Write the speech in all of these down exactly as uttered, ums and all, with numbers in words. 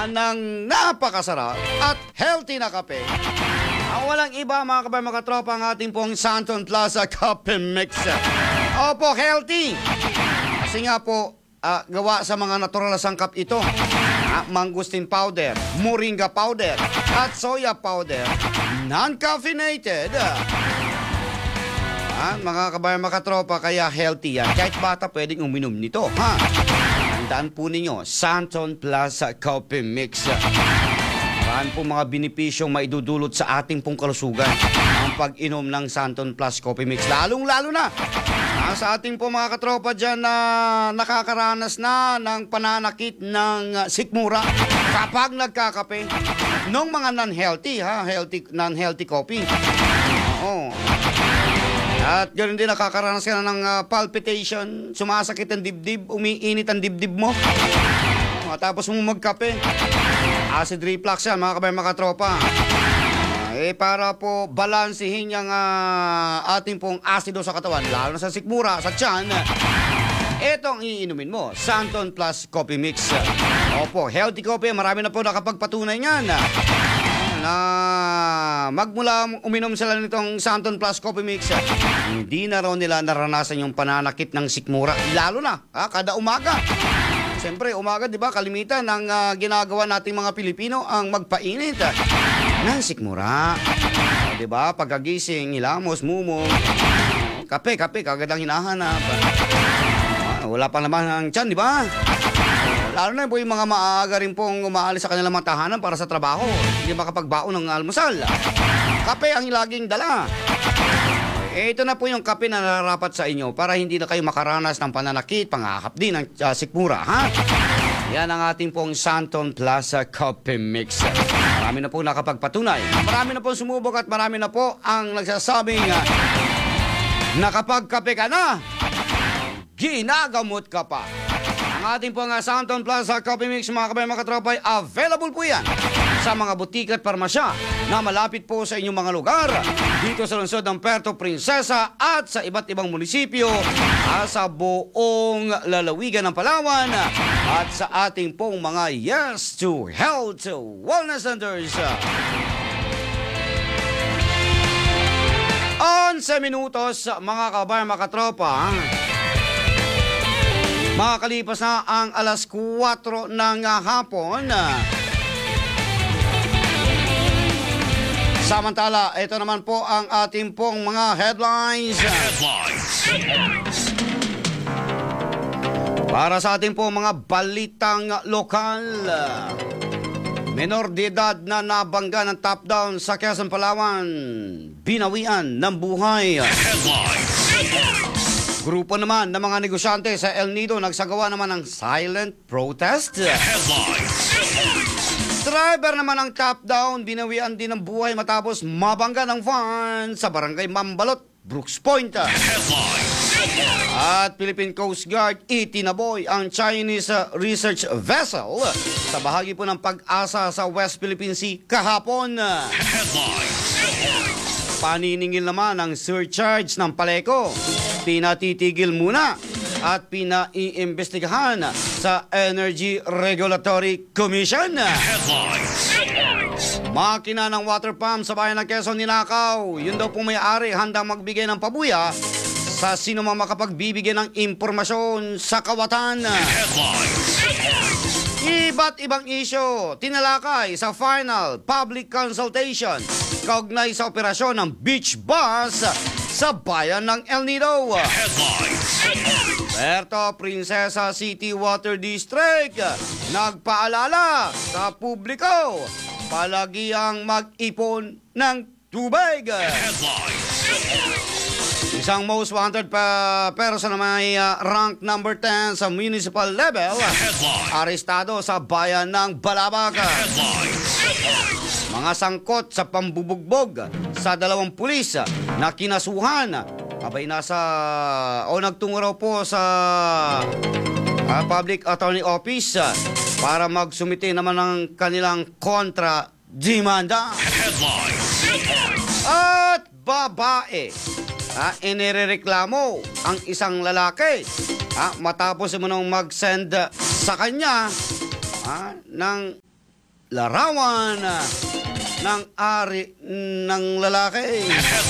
ah, ng napakasarap at healthy na kape. Ang walang iba mga kabay mga katropa ang ating pong Santon Plaza Coffee Mix. Opo, healthy. Kasi nga po, uh, gawa sa mga natural na sangkap ito. Uh, mangosteen powder, moringa powder, at soya powder. Non-caffeinated. Uh, mga kabay mga katropa, kaya healthy yan. Kahit bata pwedeng uminom nito. Ha? Tandaan po ninyo, Santon Plaza Coffee Mix. Marami pong mga benepisyong maidudulot sa ating pong kalusugan ang pag-inom ng Santon Plus Coffee Mix. Lalong-lalo na ah, sa ating pong mga katropa dyan na nakakaranas na ng pananakit ng uh, sikmura kapag nagkakape ng mga non-healthy, ha? Healthy, non-healthy coffee. Oo. At ganoon din nakakaranas ka na ng uh, palpitation, sumasakit ang dibdib, umiinit ang dibdib mo. Uh, tapos mo magkape. Acid reflux yan, mga kabay, mga tropa. Uh, eh, para po balansihin yung uh, ating pong asido sa katawan, lalo na sa sikmura, sa tiyan, etong iinumin mo, Santon Plus Coffee Mix. Opo, healthy coffee, marami na po nakapagpatunay niyan. Na magmula uminom sila nitong Santon Plus Coffee Mix, hindi na raw nila naranasan yung pananakit ng sikmura. Lalo na, ha, kada umaga. Siyempre, umaga, di ba, kalimitan ng uh, ginagawa nating mga Pilipino ang magpainit uh, ng sikmura. Uh, di ba, pagkagising, hilamos, mumong, kape, kape, kagad ang hinahanap. Uh, wala pa naman ang tiyan, di ba? Uh, lalo na po yung mga maaga rin pong umaalis sa kanilang mga tahanan para sa trabaho. Hindi makapagbaon ng almusal. Uh, kape ang laging dala. Eh, ito na po yung kape na nararapat sa inyo para hindi na kayo makaranas ng pananakit, pangahapdi ng uh, sikmura, ha? Yan ang ating pong Santon Plaza Coffee Mix. Marami na po nakapagpatunay. Marami na po sumubok at marami na po ang nagsasabing uh, nakapagkape ka na, ginagamot ka pa. Ang ating pong uh, Santon Plaza Coffee Mix, mga kabay, mga katropay, available po yan sa mga butika at parmasya na malapit po sa inyong mga lugar dito sa lungsod ng Puerto Princesa at sa iba't ibang munisipyo at sa buong lalawigan ng Palawan at sa ating pong mga Yes to Health Wellness Centers. Onse minutos, mga kabayan, mga katropa. Makakalipas na ang alas kwatro ng hapon. Samantala, ito naman po ang ating pong mga headlines. Headlines. Para sa ating pong mga balitang lokal. Menor de edad na nabangga ng top-down sa Quezon, Palawan. Binawian ng buhay. Headlines. Grupo naman ng mga negosyante sa El Nido nagsagawa naman ng silent protest. Headlines. Driver naman ang top-down, binawian din ng buhay matapos mabangga ng van sa barangay Mambalot, Brooks Point. Headlines. At Philippine Coast Guard itinaboy ang Chinese research vessel sa bahagi po ng Pag-asa sa West Philippine Sea kahapon. Headlines. Paniningil naman ang surcharge ng paleko. Pinatitigil muna at pinaiimbestigahan sa Energy Regulatory Commission. Headlines. Makina ng water pump sa bayan ng Quezon ninakaw. Yun daw po may-ari handang magbigay ng pabuya sa sino mang makapagbibigay ng impormasyon sa kawatan. Headlines. Iba't ibang isyo tinalakay sa final public consultation kaugnay sa operasyon ng beach bus sa bayan ng El Nido. Headlines. Puerto Princesa City Water District nagpaalala sa publiko palagiang mag-ipon ng tubig. Headlines. Isang most wanted pa person na may uh, rank number ten sa municipal level, arestado sa bayan ng Balabac. Headlines. Mga sangkot sa pambubugbog sa dalawang pulis na kinasuhan. Abay nasa o nagtungo raw po sa uh, Public Attorney Office uh, para magsumite naman ng kanilang kontra-demanda. Headlines. At babae, ah, inirereklamo ang isang lalaki ah, matapos mo nang mag-send sa kanya ah, ng larawan ng ari ng lalaki.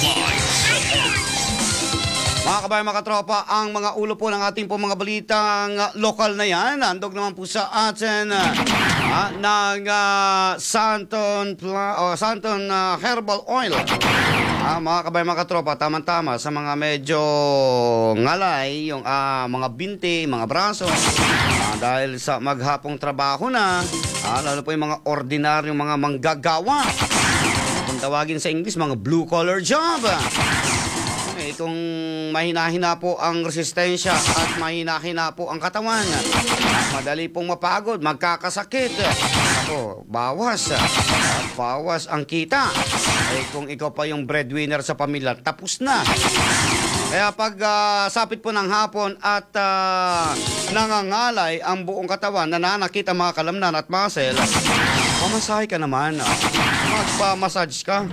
Mga kabayan, mga katropa, ang mga ulo po ng ating po mga balitang uh, lokal na yan. Handog naman po sa atin uh, uh, ng uh, Santon, Pla- uh, Santon uh, Herbal Oil. Uh, mga kabayan, mga katropa, tama-tama sa mga medyo ngalay, yung uh, mga binti, mga braso. Uh, dahil sa maghapong trabaho na, uh, lalo po yung mga ordinaryong mga manggagawa. Kung tawagin sa English, mga blue-collar job. Eh, kung mahina-hina po ang resistensya at mahina-hina po ang katawan, madali pong mapagod, magkakasakit. Ako, bawas. Bawas ang kita. Eh, kung ikaw pa yung breadwinner sa pamilya, tapos na. Kaya pag uh, sapit po ng hapon at uh, nangangalay ang buong katawan, nananakit ang mga kalamnan at muscle, pamasahe ka naman. Magpa-massage ka.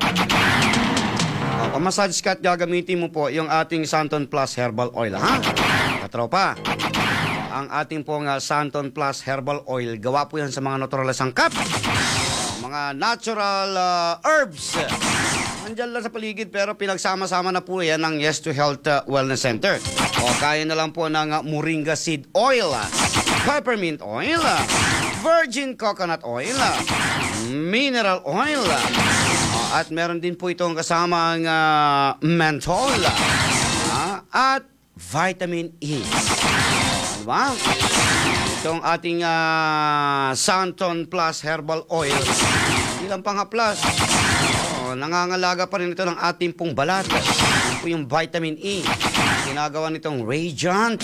Uh, pamassage ka at gagamitin mo po yung ating Santon Plus Herbal Oil, ha? Katropa, ang ating pong uh, Santon Plus Herbal Oil, gawa po yan sa mga natural na sangkap, mga natural uh, herbs. Nandiyan lang sa paligid pero pinagsama-sama na po yan ng Yes to Health uh, Wellness Center. O kaya na lang po ng uh, Moringa Seed Oil, uh, Peppermint Oil, uh, Virgin Coconut Oil, uh, Mineral Oil, uh, at meron din po itong kasamang uh, menthol uh, at vitamin E. Diba? Itong ating uh, Santon Plus Herbal Oil, ilang panghaplas. Oh, nangangalaga pa rin ito ng ating pong balat. Ito po yung vitamin E. Ginagawa nitong radiant.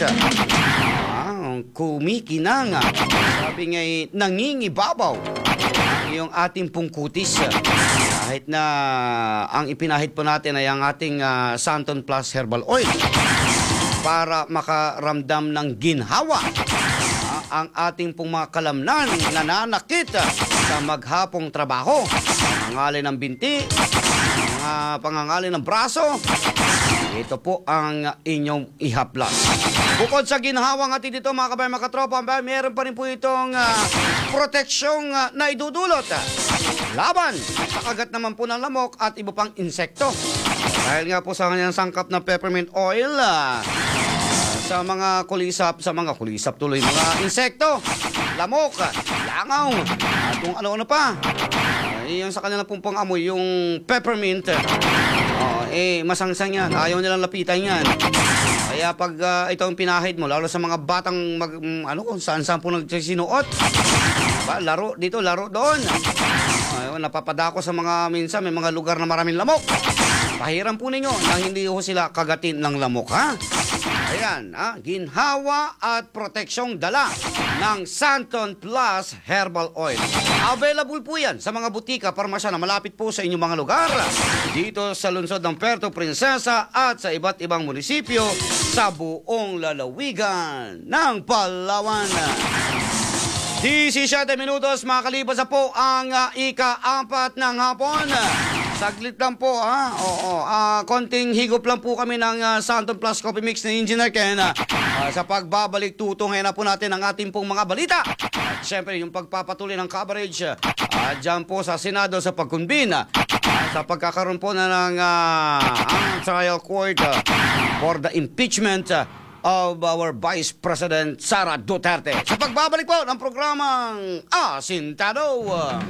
Ah, kumikinang. Sabi nga'y nangingibabaw yung ating pong kutis. Kahit na ang ipinahid po natin ay ang ating uh, Santon Plus Herbal Oil para makaramdam ng ginhawa uh, ang ating pong mga kalamnan nananakit uh, sa maghapong trabaho. Pangangalay ng binti, mga pangangalay ng braso, ito po ang inyong ihaplas. Bukod sa ginhawang atin dito, mga kabayan, mga katropa, meron pa rin po itong uh, proteksyong uh, na idudulot. Uh, laban sa kagat naman po ng lamok at iba pang insekto. Dahil nga po sa kanyang sangkap na peppermint oil, uh, sa mga kulisap, sa mga kulisap tuloy, mga insekto, lamok, langaw, at kung ano-ano pa. Uh, yung sa kanilang pong pang-amoy, yung peppermint, uh, eh, masangsang yan. Ayaw nilang lapitan yan. Kaya pag uh, itong pinahid mo, lalo sa mga batang, mag, um, ano, kung saan-saan po nagsisinuot, ba, laro dito, laro doon. Ayun, napapadako sa mga minsan, may mga lugar na maraming lamok. Pahiram po ninyo nang hindi ho sila kagatin ng lamok, ha? Ayan, ha? Ginhawa at proteksyong dala ng Santon Plus Herbal Oil. Available po yan sa mga butika, parmasya na malapit po sa inyong mga lugar. Dito sa lungsod ng Puerto Princesa at sa iba't ibang munisipyo sa buong lalawigan ng Palawan. disisiete minutos, makakalipas na po ang uh, ika-apat ng hapon. Saglit lang po, ha? Oo, uh, konting higop lang po kami ng uh, Santon Plus Coffee Mix ni Engineer Ken. Uh, sa pagbabalik, tutungin na po natin ang ating pong mga balita. At syempre, yung pagpapatuloy ng coverage uh, dyan po sa Senado sa pagkunbin. Uh, sa pagkakaroon po na ng uh, ang trial court uh, for the impeachment uh, of our Vice President Sara Duterte. Sa pagbabalik po ng programang Asintado.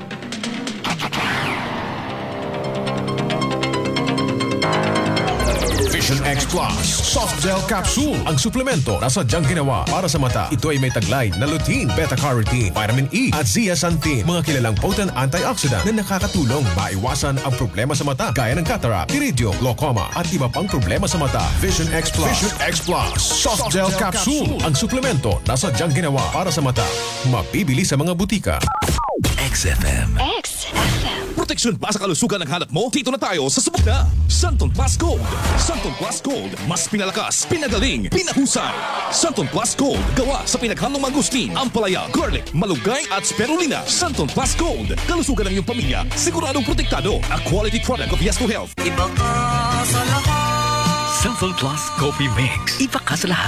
Vision X Plus Soft Gel Capsule, ang suplemento na sadyang ginawa para sa mata. Ito ay may taglay na lutein, beta-carotene, vitamin E at zeaxanthin, mga kilalang potent antioxidant na nakakatulong maiwasan ang problema sa mata gaya ng cataract, iridium, glaucoma at iba pang problema sa mata. Vision X Plus Vision X Plus Soft Gel Capsule, ang suplemento na sadyang ginawa para sa mata. Mabibili sa mga butika. X F M. X F M. Proteksyon ba sa kalusugan ng hanap mo? Dito na tayo sa subok na Santon Plus Gold. Santon Plus Gold, mas pinalakas, pinagaling, pinahusay. Santon Plus Gold, gawa sa pinaghalong mangustin, ampalaya, garlic, malunggay at spirulina. Santon Plus Gold, kalusugan ng iyong pamilya, siguradong protektado. A quality product of Yes to Health. Iba ka sa lahat. Santon Plus Coffee Mix. Iba ka sa lahat.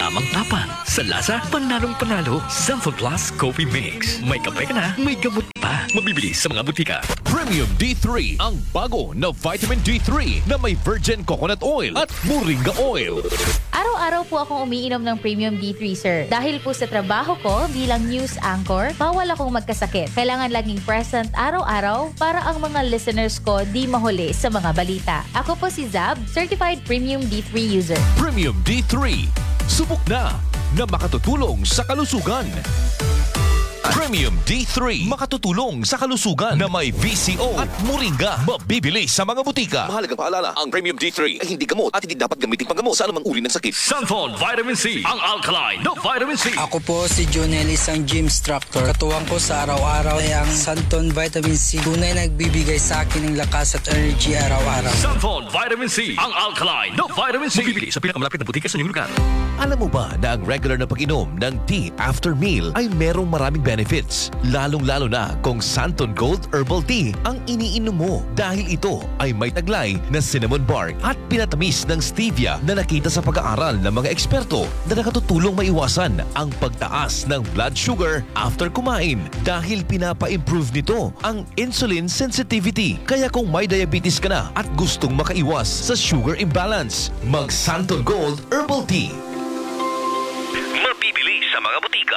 tamang tapang. Sa lasa, panalong-panalo. Santon Plus Coffee Mix. May kape ka na, may gamot pa. Mabibili sa mga butika. Premium D three, ang bago na vitamin D three na may virgin coconut oil at moringa oil. Araw-araw po akong umiinom ng Premium D three, sir. Dahil po sa trabaho ko bilang news anchor, bawal akong magkasakit. Kailangan laging present araw-araw para ang mga listeners ko di mahuli sa mga balita. Ako po si Zab, Certified Premium D three user. Premium D three, subok na na makatutulong sa kalusugan. Premium D three, makatutulong sa kalusugan na may V C O at moringa. Mabibili sa mga butika. Mahalagang paalala, ang Premium D three ay hindi gamot at hindi dapat gamitin panggamot sa anumang uri ng sakit. Santon Vitamin C, ang alkaline na vitamin C. Ako po si Jonel, isang gym instructor. Katuwang ko sa araw-araw ay ang Santon Vitamin C. Tunay nagbibigay sa akin ng lakas at energy araw-araw. Santon Vitamin C, ang alkaline na vitamin C. Mabibili sa pinakamalapit na butika sa inyong lugar. Alam mo ba na ang regular na pag-inom ng tea after meal ay merong maraming benefits? Lalong-lalo na kung Santon Gold Herbal Tea ang iniinom mo dahil ito ay may taglay na cinnamon bark at pinatamis ng stevia na nakita sa pag-aaral ng mga eksperto na nakatutulong maiwasan ang pagtaas ng blood sugar after kumain dahil pinapa-improve nito ang insulin sensitivity. Kaya kung may diabetes ka na at gustong makaiwas sa sugar imbalance, mag Santon Gold Herbal Tea. Mabibili sa mga butika.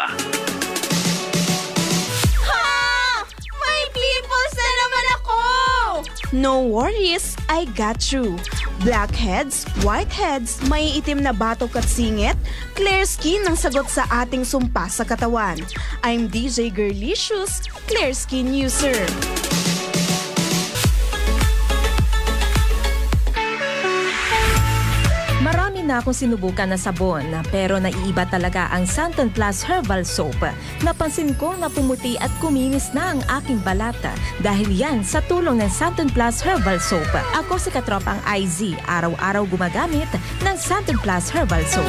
No worries, I got you. Blackheads, whiteheads, may itim na batok at singit, clear skin ang sagot sa ating sumpa sa katawan. I'm D J Girlicious, clear skin user. Marami na akong sinubukan na sabon, pero naiiba talaga ang Santon Plus Herbal Soap. Napansin ko na pumuti at kuminis na ang aking balata dahil yan sa tulong ng Santon Plus Herbal Soap. Ako si Katropang I Z, araw-araw gumagamit ng Santon Plus Herbal Soap.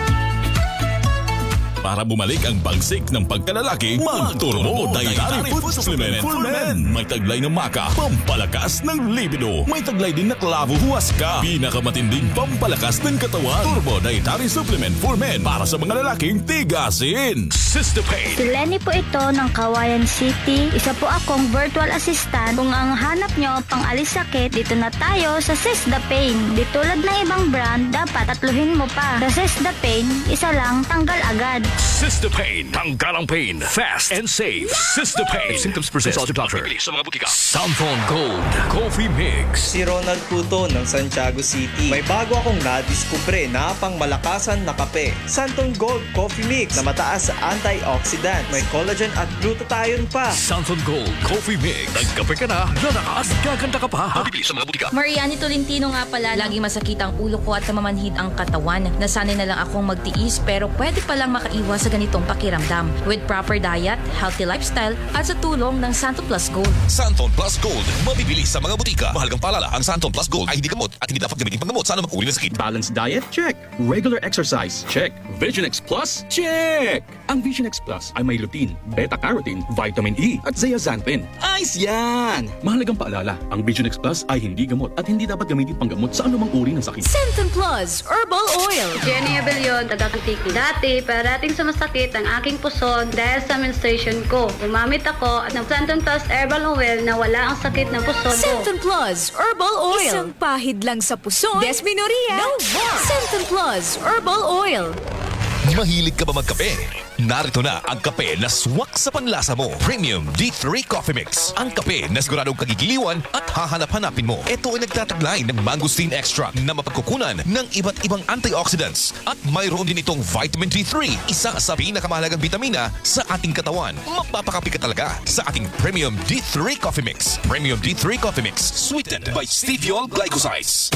Para bumalik ang bagsik ng pagkalalaki, mag-Turbo Dietary Food Supplement for Men. May taglay ng maka, pampalakas ng libido. May taglay din na klavo huwaska, pinakamatinding pampalakas ng katawan. Turbo Dietary Supplement for Men para sa mga lalaking tigasin. Sistapain. Si Lenny po ito ng Kawayan City. Isa po akong virtual assistant. Kung ang hanap nyo pang alis sakit, dito na tayo sa Sistapain. Di tulad ng ibang brand, dapat tatluhin mo pa. Sa Sistapain, isa lang, tanggal agad. Sistapain, tanggal ang pain, fast and safe. Sistapain. If symptoms persist, consult your doctor. Mabibili sa mga butika. Santon Gold Coffee Mix. Si Ronald po to ng Santiago City. May bago akong nadiskubre na pang malakasan na kape. Santon Gold Coffee Mix na mataas sa antioxidant. May collagen at glutathione pa. Santon Gold Coffee Mix. Nagkape ka na, lalakas, gaganda ka pa. Mabibili sa mga butika. Mariani Tolentino nga pala, lagi masakit ang ulo ko at namamanhid ang katawan. Nasanay na lang akong magtiis pero pwede palang makaiwas sa ganitong pakiramdam with proper diet, healthy lifestyle at sa tulong ng Santon Plus Gold. Santon Plus Gold, mabibili sa mga butika. Mahalagang paalala, ang Santon Plus Gold ay hindi gamot at hindi dapat gamitin panggamot sa anumang uri ng sakit. Balanced diet? Check. Regular exercise? Check. Vision X Plus? Check. Ang Vision X Plus ay may lutein, beta-carotene, vitamin E at zeaxanthin. Ayos yan! Mahalagang paalala, ang Vision X Plus ay hindi gamot at hindi dapat gamitin panggamot sa anumang uri ng sakit. Santon Plus Herbal Oil. Jenny Abellion, taga-Kutiki. Dati, parating sumasakit ang aking puson dahil sa menstruation ko. Gumamit ako at ng Santon Plus Herbal Oil na wala ang sakit ng puson ko. Santon Plus Herbal Oil. Isang pahid lang sa puson. Desmenoria. No more. Santon Plus Herbal Oil. Mahilig ka ba magkape? Narito na ang kape na swak sa panlasa mo. Premium D three Coffee Mix. Ang kape na siguradong kagigiliwan at hahanap-hanapin mo. Ito ay nagtataglay ng mangosteen extract na mapagkukunan ng iba't ibang antioxidants. At mayroon din itong vitamin D three, isa sa pinakamahalagang vitamina sa ating katawan. Mapapakapi ka talaga sa ating Premium D three Coffee Mix. Premium D three Coffee Mix, sweetened by stevia glycosides.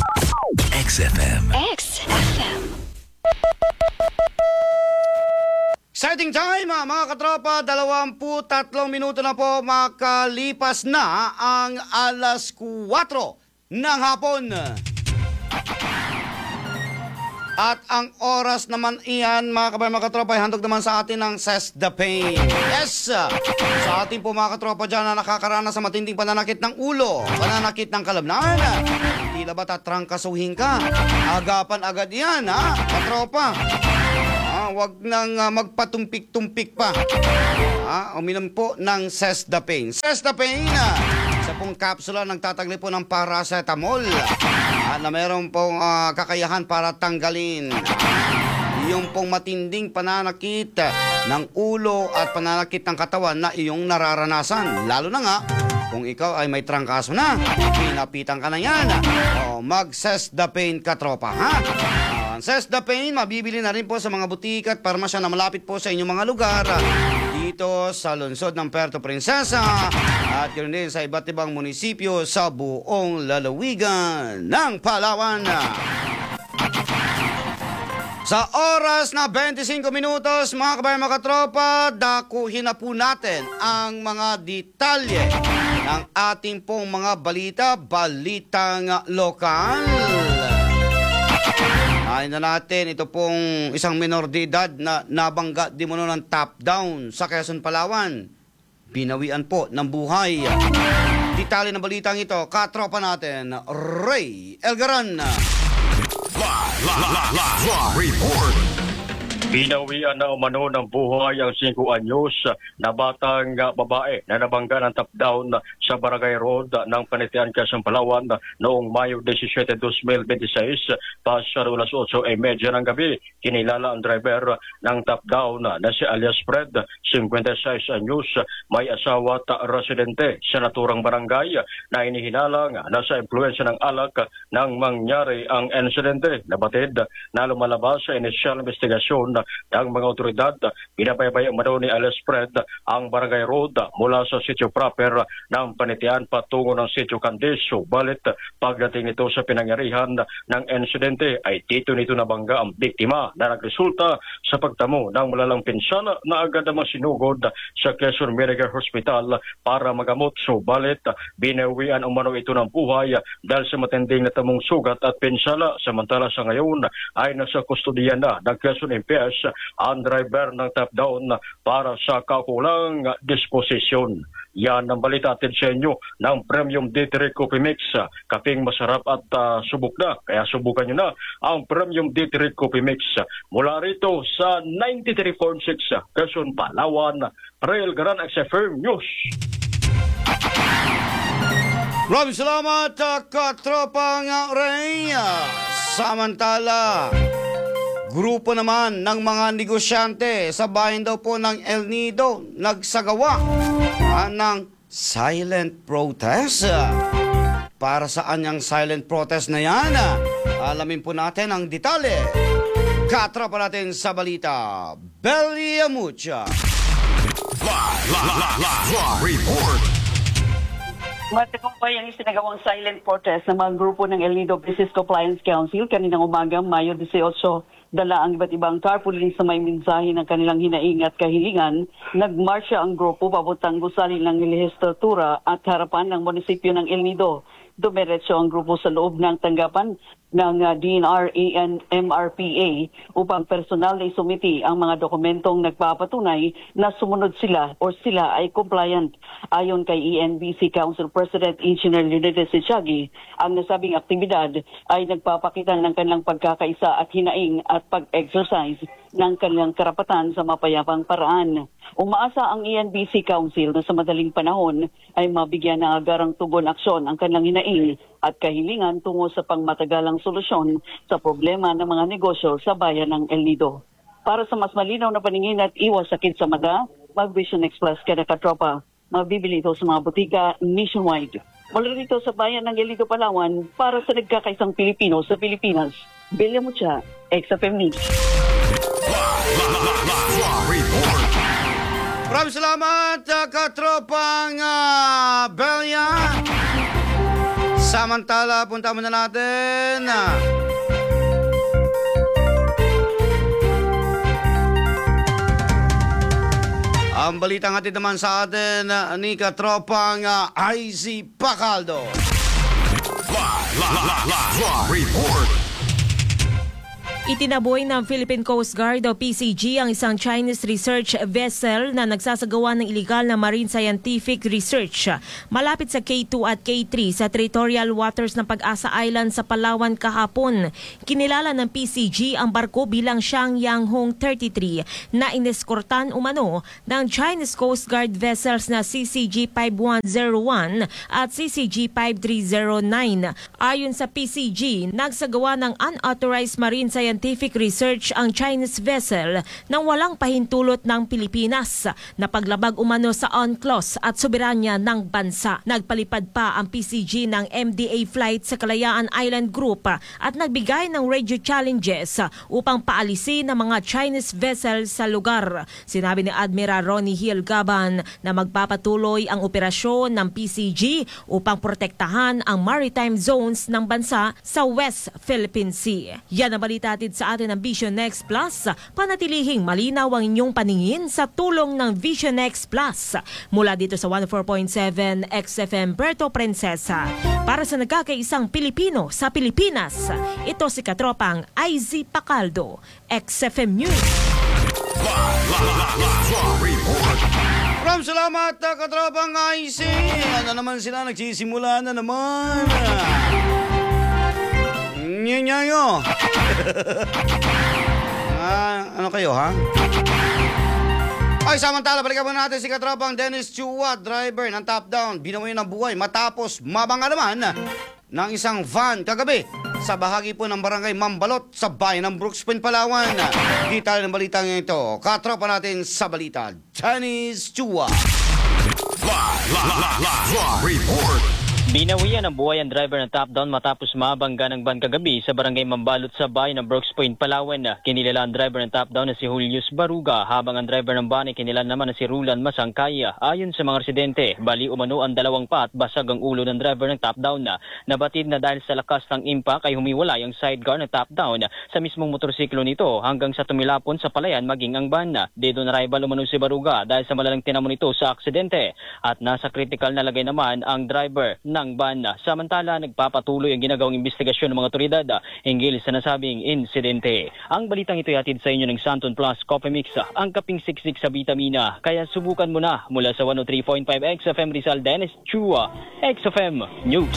X F M. X F M. Setting time, ah, mga katropa, dalawampu tatlong minuto na po makalipas na ang alas kuwatro ng hapon. At ang oras naman iyan, mga kabayan, mga katropa, ay handog naman sa atin ng Sistapain. Yes! Sa atin po, mga katropa dyan na nakakaranas sa matinding pananakit ng ulo, pananakit ng kalamnan, tila ba tatrangkasuhin ka? Agapan agad yan, ha, katropa? wag nang ah, magpatumpik-tumpik pa. Ah, uminom po ng Cestadapane. Cestadapane, ah, isa pong kapsula nagtatagli po ng paracetamol ah, na meron pong ah, kakayahan para tanggalin yung pong matinding pananakit ng ulo at pananakit ng katawan na iyong nararanasan. Lalo na nga, kung ikaw ay may trangkaso na, pinapitan ka na yan. O, mag-Cestadapane ka, tropa, ha? Ang Cestadapane, mabibili na rin po sa mga butika at parmasya na malapit po sa inyong mga lugar. Dito sa lungsod ng Puerto Princesa at yun din sa iba't ibang munisipyo sa buong lalawigan ng Palawan. Sa oras na twenty-five minutos, mga kabayan, mga katropa, dakuhin na po natin ang mga detalye ng ating pong mga balita, balitang lokal. Ayun na natin, ito pong isang minor de edad na nabangga di mo ng top down sa Quezon, Palawan. Binawian po ng buhay. Detalye ng balitang ito, katropa natin, Ray Elgaran. La, la, la, la, la, report. Binawian na umano ng buhay ang five anyos na batang babae na nabangga ng top down sa Barangay Road ng Panitian, Quezon, Palawan noong Mayo seventeen, twenty twenty-six pasar alas eight y media ng gabi. Kinilala ang driver ng top down na si alias Fred, fifty-six anyos, may asawa at residente sa naturang barangay na inihinalang na sa impluensya ng alak nang mangyari ang insidente. Nabatid na lumalabas sa inisyal investigasyon ng mga otoridad, pinapaybay umano ni alias Fred ang Barangay Road mula sa sitio proper ng Panitian patungo ng sitio Candis. Subalit pagdating nito sa pinangyarihan ng insidente ay dito nito nabangga ang biktima na nagresulta sa pagtamo ng malalang pinsala na agad na masinugod sa Quezon Medical Hospital para magamot. Subalit binawian umano ito ng buhay dahil sa matinding natamong sugat at pinsala. Samantala sa ngayon ay nasa kustodiya na ng Quezon M P S ang driver ng top down para sa kakulang disposisyon. Yan ang balita atin sa inyo ng Premium D three Coffee Mix. Kaping masarap at uh, subok na, kaya subukan nyo na ang Premium D three Coffee Mix. Mula rito sa ninety-three point six Quezon, Palawan, Rail Garan X F M News. Maraming salamat, uh, katropang Ray. Samantala, grupo naman ng mga negosyante sa bayan daw po ng El Nido nagsagawa ah, ng silent protest. Para saan yung silent protest na yan? Alamin po natin ang detalye. Katropa natin sa balita, Belia Mucha. Live, live, live, live, report. Matagumpay ang isinagawang silent protest ng mga grupo ng El Nido Business Compliance Council kaninang umaga, Mayo eighteen. Dala ang iba't ibang tarpaulin sa may mensahe ng kanilang hinaing at kahilingan. Nagmarsya ang grupo papuntang gusali ng lehislatura at harapan ng munisipyo ng El Nido. Dumiretso ang grupo sa loob ng tanggapan ng uh, D N R A and M R P A upang personal na isumiti ang mga dokumentong nagpapatunay na sumunod sila o sila ay compliant. Ayon kay E N B C Council President Engineer Leonidas Sichagi, ang nasabing aktibidad ay nagpapakita ng kanilang pagkakaisa at hinaing at pag-exercise ng kanilang karapatan sa mapayapang paraan. Umaasa ang E N B C Council na sa madaling panahon ay mabigyan ng agarang tugon aksyon ang kanilang hinaing at kahilingan tungo sa pangmatagalang solusyon sa problema ng mga negosyo sa bayan ng El Nido. Para sa mas malinaw na paningin at iwas sakit sa mata, mag-Vision X Plus kada katropa. Mabibili ito sa mga butika nationwide. Mula rito sa bayan ng El Nido, Palawan, para sa nagkakaisang Pilipino sa Pilipinas. Belia Mucha, X F M News. Maraming salamat, uh, katropang uh, Belia. Samantala, punta muna natin. Uh, ang balitang hatid naman sa atin uh, ni katropang uh, I Z Pacaldo. Live, live, live, live, report. Itinaboy ng Philippine Coast Guard o P C G ang isang Chinese research vessel na nagsasagawa ng illegal na marine scientific research malapit sa K two at K three sa territorial waters ng Pag-asa Island sa Palawan kahapon. Kinilala ng P C G ang barko bilang Xiangyang Hong thirty-three na ineskortan umano ng Chinese Coast Guard vessels na C C G five one zero one at C C G five three zero nine. Ayon sa P C G, nagsagawa ng unauthorized marine scientific research ang Chinese vessel nang walang pahintulot ng Pilipinas na paglabag umano sa UNCLOS at soberanya ng bansa. Nagpalipad pa ang P C G ng M D A flight sa Kalayaan Island Group at nagbigay ng radio challenges upang paalisin ang mga Chinese vessels sa lugar. Sinabi ni Admiral Ronnie Hill Gaban na magpapatuloy ang operasyon ng P C G upang protektahan ang maritime zones ng bansa sa West Philippine Sea. Yan ang balita sa atin ng Vision X Plus. Panatilihing malinaw ang inyong paningin sa tulong ng Vision X Plus. Mula dito sa one oh four point seven X F M Puerto Princesa. Para sa nagkakaisang Pilipino sa Pilipinas, ito si Katropang I Z Pacaldo, X F M News. Maraming salamat, Katropang I Z. Ano naman sila, nagsisimula na naman. Nyanyayo. ah, ano kayo, ha? Ay, samantala, balikan mo natin si Katropang Dennis Chua, driver ng Top Down. Binawi ng buhay matapos mabanga naman ng isang van kagabi sa bahagi po ng barangay Mambalot sa bayan ng Brooks Point, Palawan. Kita ng balita ngayon ito. Katropa natin sa balita, Dennis Chua. Live, live, live, live, report. Binawian ang buhay ang driver ng Top Down matapos mabangga ng van kagabi sa barangay Mambalot sa bayan ng Brooks Point, Palawan. Kinilala ang driver ng Top Down na si Julius Baruga habang ang driver ng van ay kinilala naman na si Rulan Masangkaya. Ayon sa mga residente, bali umano ang dalawang pa at basag ang ulo ng driver ng Top Down. Nabatid na dahil sa lakas ng impact ay humiwalay ang sidecar ng Top Down sa mismong motorsiklo nito hanggang sa tumilapon sa palayan maging ang van. Dead on arrival umano si Baruga dahil sa malalang tinamo nito sa aksidente at nasa critical na lagay naman ang driver ng ban. Samantala, nagpapatuloy ang ginagawang investigasyon ng mga otoridad hinggil sa nasabing insidente. Ang balitang ito ay hatid sa inyo ng Santon Plus Coffee Mix, ang kaping siksik sa vitamina. Kaya subukan mo na mula sa one oh three point five X F M Rizal, Dennis Chua, X F M News.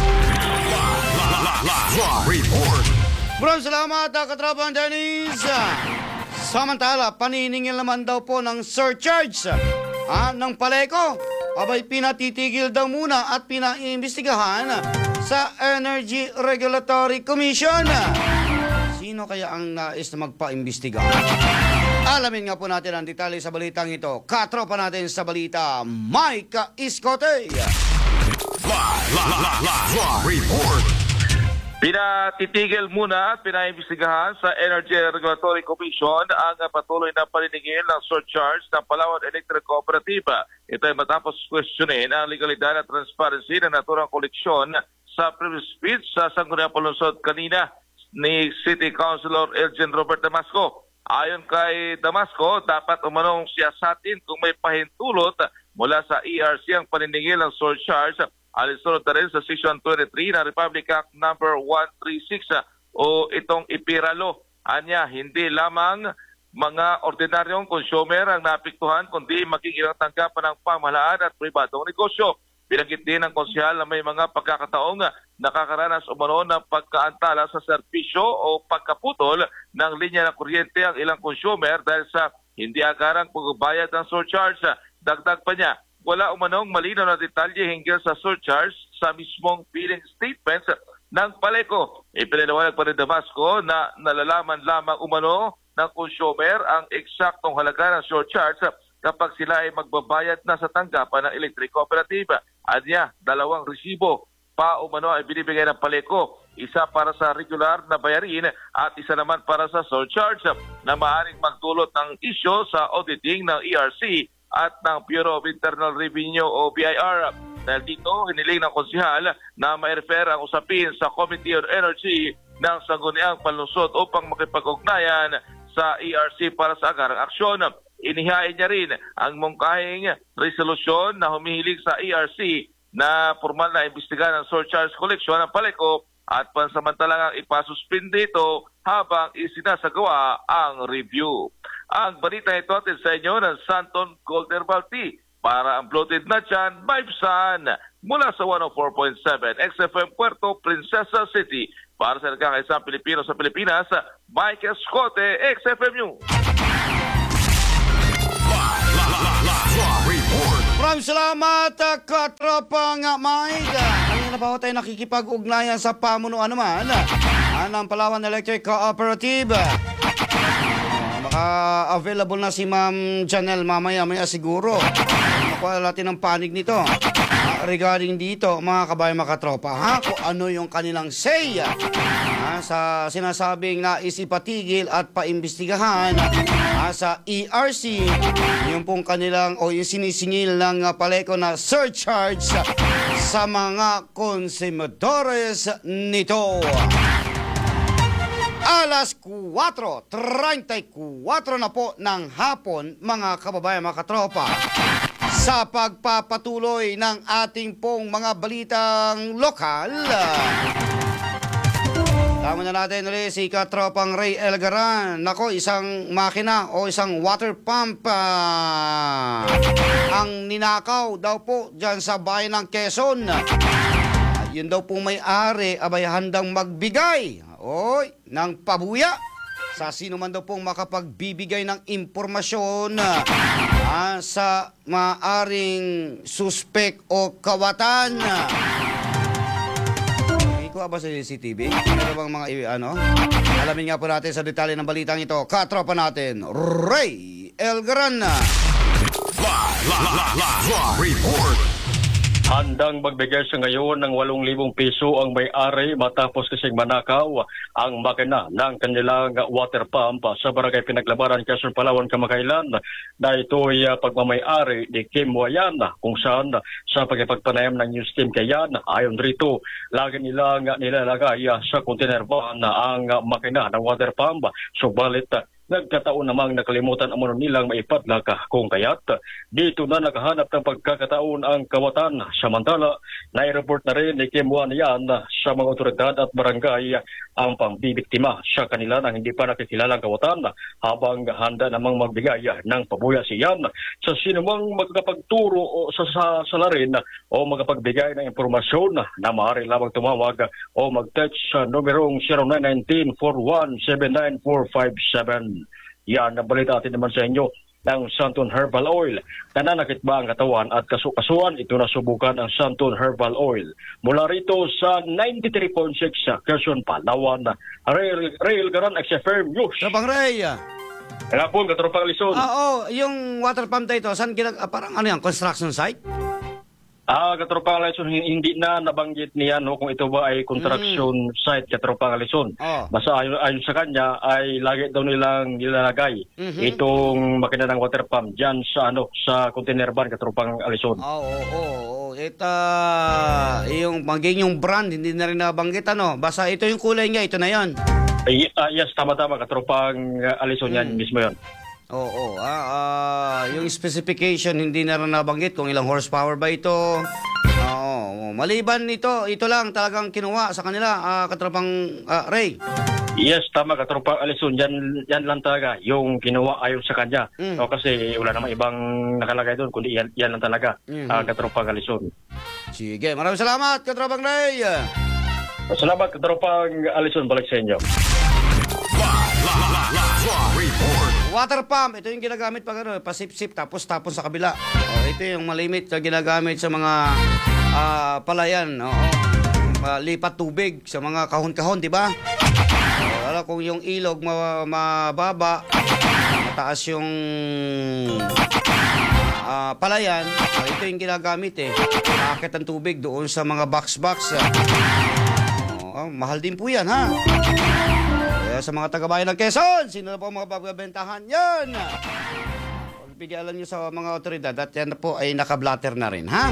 Report. Maraming salamat, Katropang Dennis. Samantala, paniningil naman daw po ng surcharge ah, ng Paleco. Abay, pinatitigil daw muna at pinaimbestigahan sa Energy Regulatory Commission. Sino kaya ang nais na magpa-imbestiga? Alamin nga po natin ang detalye sa balitang ito. Katropa natin sa balita, Mike Iskote. Live, live, live, live, report. Pinatitigil muna at pinaimbestigahan sa Energy Regulatory Commission ang patuloy na paniningil ng surcharge ng Palawan Electric Cooperative. Ito ay matapos questionin ang legalidad at transparency ng naturang koleksyon sa previous speech sa Sangguniang Palunsod kanina ni City Councilor Elgin Robert Damasco. Ayon kay Damasco, dapat umanong siyasatin kung may pahintulot mula sa E R C ang paniningil ng surcharge. Alisunod na rin sa Section twenty-three ng Republic Act number one thirty-six o itong ipiralo. Anya, hindi lamang mga ordinaryong consumer ang naapektuhan kundi maging ilang tanggapan ng pamahalaan at pribadong negosyo. Binanggit din ng konsyal na may mga pagkakataong nakakaranas umano ng pagkaantala sa serbisyo o pagkaputol ng linya ng kuryente ang ilang consumer dahil sa hindi agarang pagbabayad ng surcharge. Dagdag pa niya, wala umanong malinaw na detalye hinggil sa surcharge sa mismong billing statements ng Paleco. Ipinaliwanag pa rin Damasco na nalalaman lamang umano ng consumer ang eksaktong halaga ng surcharge kapag sila ay magbabayad na sa tanggapan ng electric cooperative. Anya, dalawang resibo pa umano ay binibigay ng Paleco. Isa para sa regular na bayarin at isa naman para sa surcharge na maaaring magdulot ng isyo sa auditing ng E R C at ng Bureau of Internal Revenue o B I R. Dahil dito, hiniling ng konsihal na ma-refer ang usapin sa Committee on Energy ng Sangguniang Palunsod upang makipag-ugnayan sa E R C para sa agarang aksyon. Inihain niya rin ang mungkahing resolusyon na humihiling sa E R C na formal na imbestigahan ng surcharge collection ng Paleco at pansamantalang ipasuspindi ito habang isinasagawa ang review. Ang balita ito atin sa inyo ng Santon Gold Herbal Tea para ang bloated na tiyan, Vibsan, mula sa one oh four point seven X F M Puerto Princesa City. Para sa nagkakaisang Pilipino sa Pilipinas, Mike Escote, X F M News. Maraming salamat, uh, katropang uh, Mike. Kanina pa ako tayo nakikipag-ugnayan sa pamunuan naman uh, ng Palawan Electric Cooperative. Uh, Maka-available na si Ma'am Janelle mamaya-maya siguro. Makuha natin ng panig nito. Uh, regarding dito, mga kabayan, mga katropa, ha? Kung ano yung kanilang say uh, sa sinasabing nais ipatigil at paimbestigahan uh, sa E R C, yung pong kanilang o yung sinisingil ng uh, paleko na surcharge uh, sa mga konsumadores nito. Alas kwatro treinta y cuatro na po ng hapon, mga kababayan, mga katropa, sa pagpapatuloy ng ating pong mga balitang lokal. Tama na natin ulit si katropang Ray Elgaran. Nako, isang makina o isang water pump uh, ang ninakaw daw po dyan sa bayan ng Quezon. Uh, yun daw po may-ari abay handang magbigay oy, ng pabuya sa sino man daw pong makapagbibigay ng impormasyon uh, sa maaring suspek o kawatan. Ikuha ba sa C C T V? Meron bang mga ano? Alamin nga po natin sa detalye ng balitang ito. Katropa natin, Ray Elgaran. Report. Handang magbigay sa ngayon ng walong libong piso ang may-ari matapos kasing manakaw ang makina ng kanilang water pump sa Barangay Pinaglabaran, Quezon, Palawan, Kamakailan, na ito'y uh, pagmamay-ari ni Kim Wayan, kung saan sa pagpagpanayam ng news team kayan, ayon rito, lagi nilang nilalagay uh, sa container van ang uh, makina ng water pump. Subalit, uh, nagkataon namang nakalimutan ang nilang maipadlak kung kaya't dito na nakahanap ng pagkakataon ang kawatan. Samantala, nai-report na rin ni Kim Wan yan sa mga otoridad at barangay ang pambibiktima sa kanila ng hindi pa nakikilalang kawatan habang handa namang magbigay ng pabuya siyan sa sinumang magkapagturo o sa salarin o magapagbigay ng impormasyon na maaari lamang tumawag o mag-text sa numerong zero nine one nine four one seven nine four five seven. Yan, nabalita natin naman sa inyo ng Santon Herbal Oil. Nananakit ba ang katawan at kasukasuan? Ito na subukan ang Santon Herbal Oil. Mula rito sa ninety-three point six sa Quezon, Palawan, Rail, Rail Garan, X F M News. Kapang Ray. Kaya po, katropang Lison. Ah, oh, yung water pump na ito, saan ginag... Ah, parang ano yan, construction site? Ah, katropang Lison, hindi na nabanggit niya no, kung ito ba ay construction mm. site, katropang Lison. Oh. Basta ayon, ayon sa kanya ay lagi daw nilang nilalagay mm-hmm. itong makina ng water pump diyan sa ano sa container van, katropang Lison. Oo, oo, oo. Ito yung maging yung brand hindi na rin nabanggit ano. Basta ito yung kulay niya, ito na 'yon. Ay, uh, yes, tama-tama, katropang uh, Lison, mm. yan mismo 'yon. Oo, oh, oh. ah, ah, yung specification hindi na rin nabanggit kung ilang horsepower ba ito. Oo, oh, maliban nito, ito lang talagang kinuha sa kanila, ah, katropang ah, Ray. Yes, tama, katropang Alison, yan, yan lang talaga yung kinuha ayon sa kanya. Mm. O, kasi wala namang ibang nakalagay doon, kundi yan, yan lang talaga, mm-hmm. uh, katropang Alison. Sige, maraming salamat, katropang Ray. Salamat, katropang Alison, balik sa inyo. Water pump, ito yung ginagamit pag ano, pasip-sip tapos tapon sa kabila. Oh, ito yung malimit na ginagamit sa mga uh, palayan, oo. Uh, lipat tubig sa mga kahon-kahon, di ba? Oh, alam kung yung ilog ma- mababa, mataas yung uh, palayan, oh, ito yung ginagamit eh. Nakakit ang tubig doon sa mga box-box. Uh. Oh, mahal din po yan, ha? Sa mga taga-bayan ng Quezon, sino na po mga pagbabentahan yan? Pagbigyan nyo sa mga otoridad at yan po ay nakablatter na rin, ha?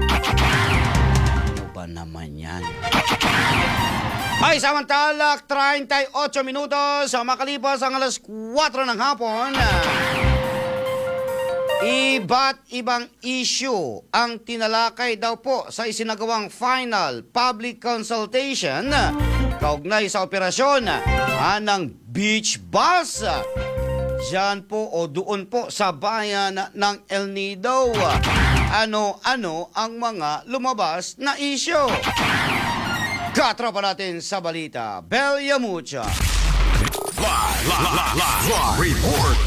Ano ba naman yan? Ay, samantala, thirty-eight minutos sa makalipas ang alas kwatro ng hapon. Iba't ibang issue ang tinalakay daw po sa isinagawang final public consultation kaugnay sa operasyon ah, ng beach bus. Diyan po o doon po sa bayan ng El Nido. Ano-ano ang mga lumabas na issue? Katropa natin sa balita, Belia Mucha. Live, live, live, live report.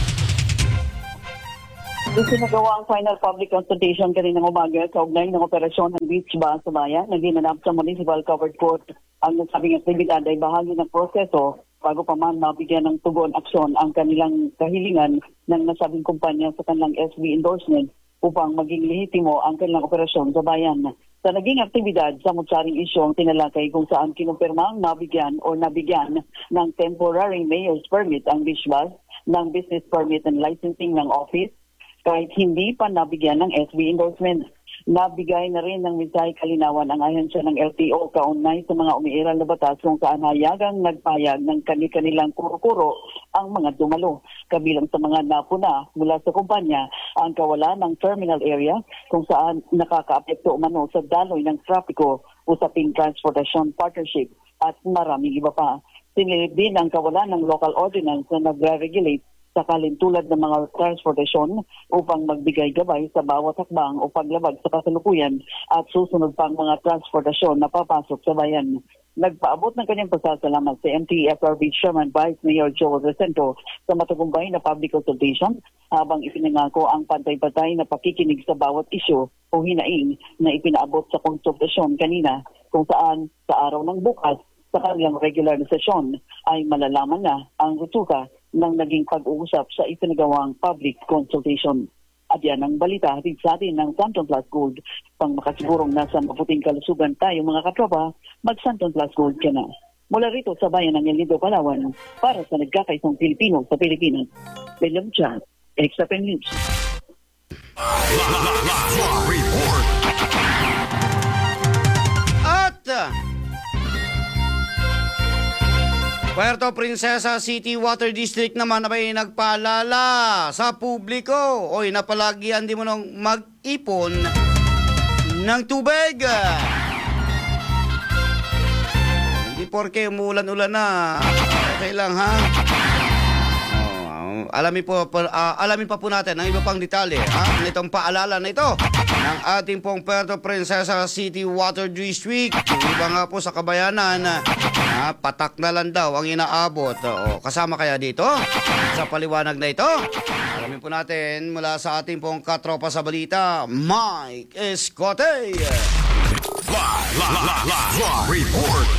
Isinagawa ang final public consultation kaninang umaga kaugnay ng operasyon ng beach bus sa bayan na ginanap sa Municipal Covered Court. Ang nasabing aktibidad ay bahagi ng proseso bago pa man mabigyan ng tugon aksyon ang kanilang kahilingan ng nasabing kumpanya sa kanilang S B endorsement upang maging lehitimo ang kanilang operasyon sa bayan. Sa naging aktibidad, sa mutsaring isyu ang tinalakay kung saan kinumpirmang nabigyan o nabigyan ng temporary mayor's permit ang beach bus, ng business permit and licensing ng office, kahit hindi pa nabigyan ng S B endorsement. Nabigay na rin ng mensahe kalinawan ang ahensya ng L T O kaugnay sa mga umiiral na batas kung saan hayagang nagpayag ng kani-kanilang kuro-kuro ang mga dumalo. Kabilang sa mga napuna mula sa kumpanya ang kawalan ng terminal area kung saan nakakaapekto umano sa daloy ng trapiko, usaping transportation partnership at maraming iba pa. Sinilip din ang kawalan ng local ordinance na nagre-regulate sa kalintulad ng mga transportasyon upang magbigay gabay sa bawat hakbang o paglabag sa kasalukuyan at susunod pang mga transportasyon na papasok sa bayan. Nagpaabot ng kanyang pasasalamat sa M T E F R B Chairman Vice Mayor Joel Resento sa matagumpay na public consultation habang ipinangako ang pantay-pantay na pakikinig sa bawat isyu o hinaing na ipinaabot sa konsultasyon kanina kung saan sa araw ng bukas sa kanilang regular na sesyon ay malalaman na ang rutuka ng naging pag-uusap sa isinagawang public consultation. At yan ang balita hatid sa atin ng Santon Plus Gold. Pang makasigurong nasa mabuting kalusugan tayo mga katropa, mag-Santon Plus Gold ka na. Mula rito sa bayan ng El Nido, Palawan, para sa nagkakaisang Pilipino sa Pilipinas. William Chan, Extra Pen News. Report. At Puerto Princesa City Water District naman ay nagpaalala sa publiko. Oy, napalagian di mo nang mag-ipon ng tubig. Hindi porke umulan-ulan na. Okay lang ha. Oh, alamin po uh, alamin pa po natin ang iba pang detalye ha nitong paalala na ito ng ating pong Puerto Princesa City Water District. Yung iba nga po sa kabayanan Ah, patak na lang daw ang inaabot. O, kasama kaya dito sa paliwanag na ito? Alamin po natin mula sa ating pong katropa sa balita, Mike Escote. Live, live, live, live report.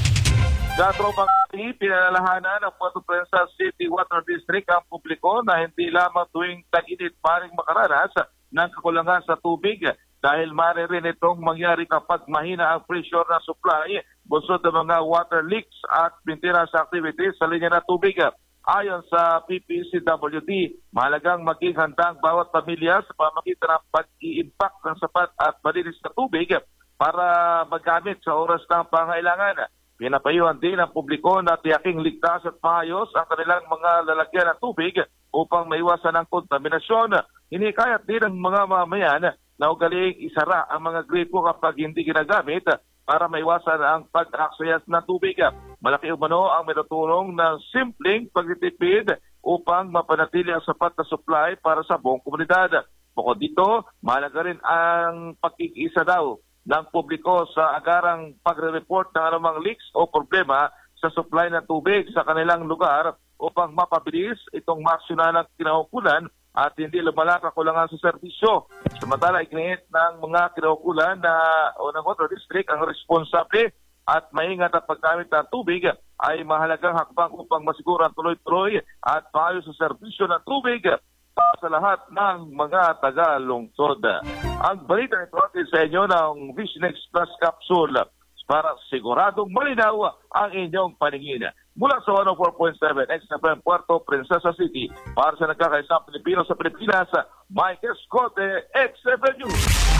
Katropa, pinalalahanan ng Puerto Princesa City Water District ang publiko na hindi lamang tuwing tag-init maring makaranas ng kakulangan sa tubig dahil maaari rin itong mangyari kapag mahina ang pressure na supply busod ng mga water leaks at maintenance activities sa linya ng tubig. Ayon sa P P C W D, mahalagang maging handang bawat pamilya sa pamagitan ng pag-i-impact ng sapat at malinis na tubig para magamit sa oras ng pangailangan. Pinapayuhan din ang publiko na tiyaking ligtas at maayos ang kanilang mga lalagyan ng tubig upang maiwasan ang kontaminasyon. Hinikayat din ng mga mamayan na ugaling isara ang mga gripo kapag hindi ginagamit para maiwasan ang pag-aksayas ng tubig. Malaki umano ang may-tutulong ng simpleng pagtitipid upang mapanatili ang sapat na supply para sa buong komunidad. Bukod dito, mahalaga rin ang pagkikiisa daw ng publiko sa agarang pagre-report ng anumang leaks o problema sa supply ng tubig sa kanilang lugar upang mapabilis itong maksyonan ng kinaukulan at hindi lumala kakulangan sa serbisyo. Samantala, ikiniit ng mga kinaukulan na o ng Water District ang responsable at maingat at paggamit ng tubig ay mahalagang hakbang upang masiguro ang tuloy-tuloy at maayos sa serbisyo ng tubig para sa lahat ng mga taga-lungsod. Ang balita ito atin sa inyo ng Vision Express Capsule para siguradong malinaw ang inyong paningin. Mula sa one oh four point seven X F M Puerto Princesa City, para sa nagkakaisang Pilipino sa Pilipinas, Mike Escote, X F M News.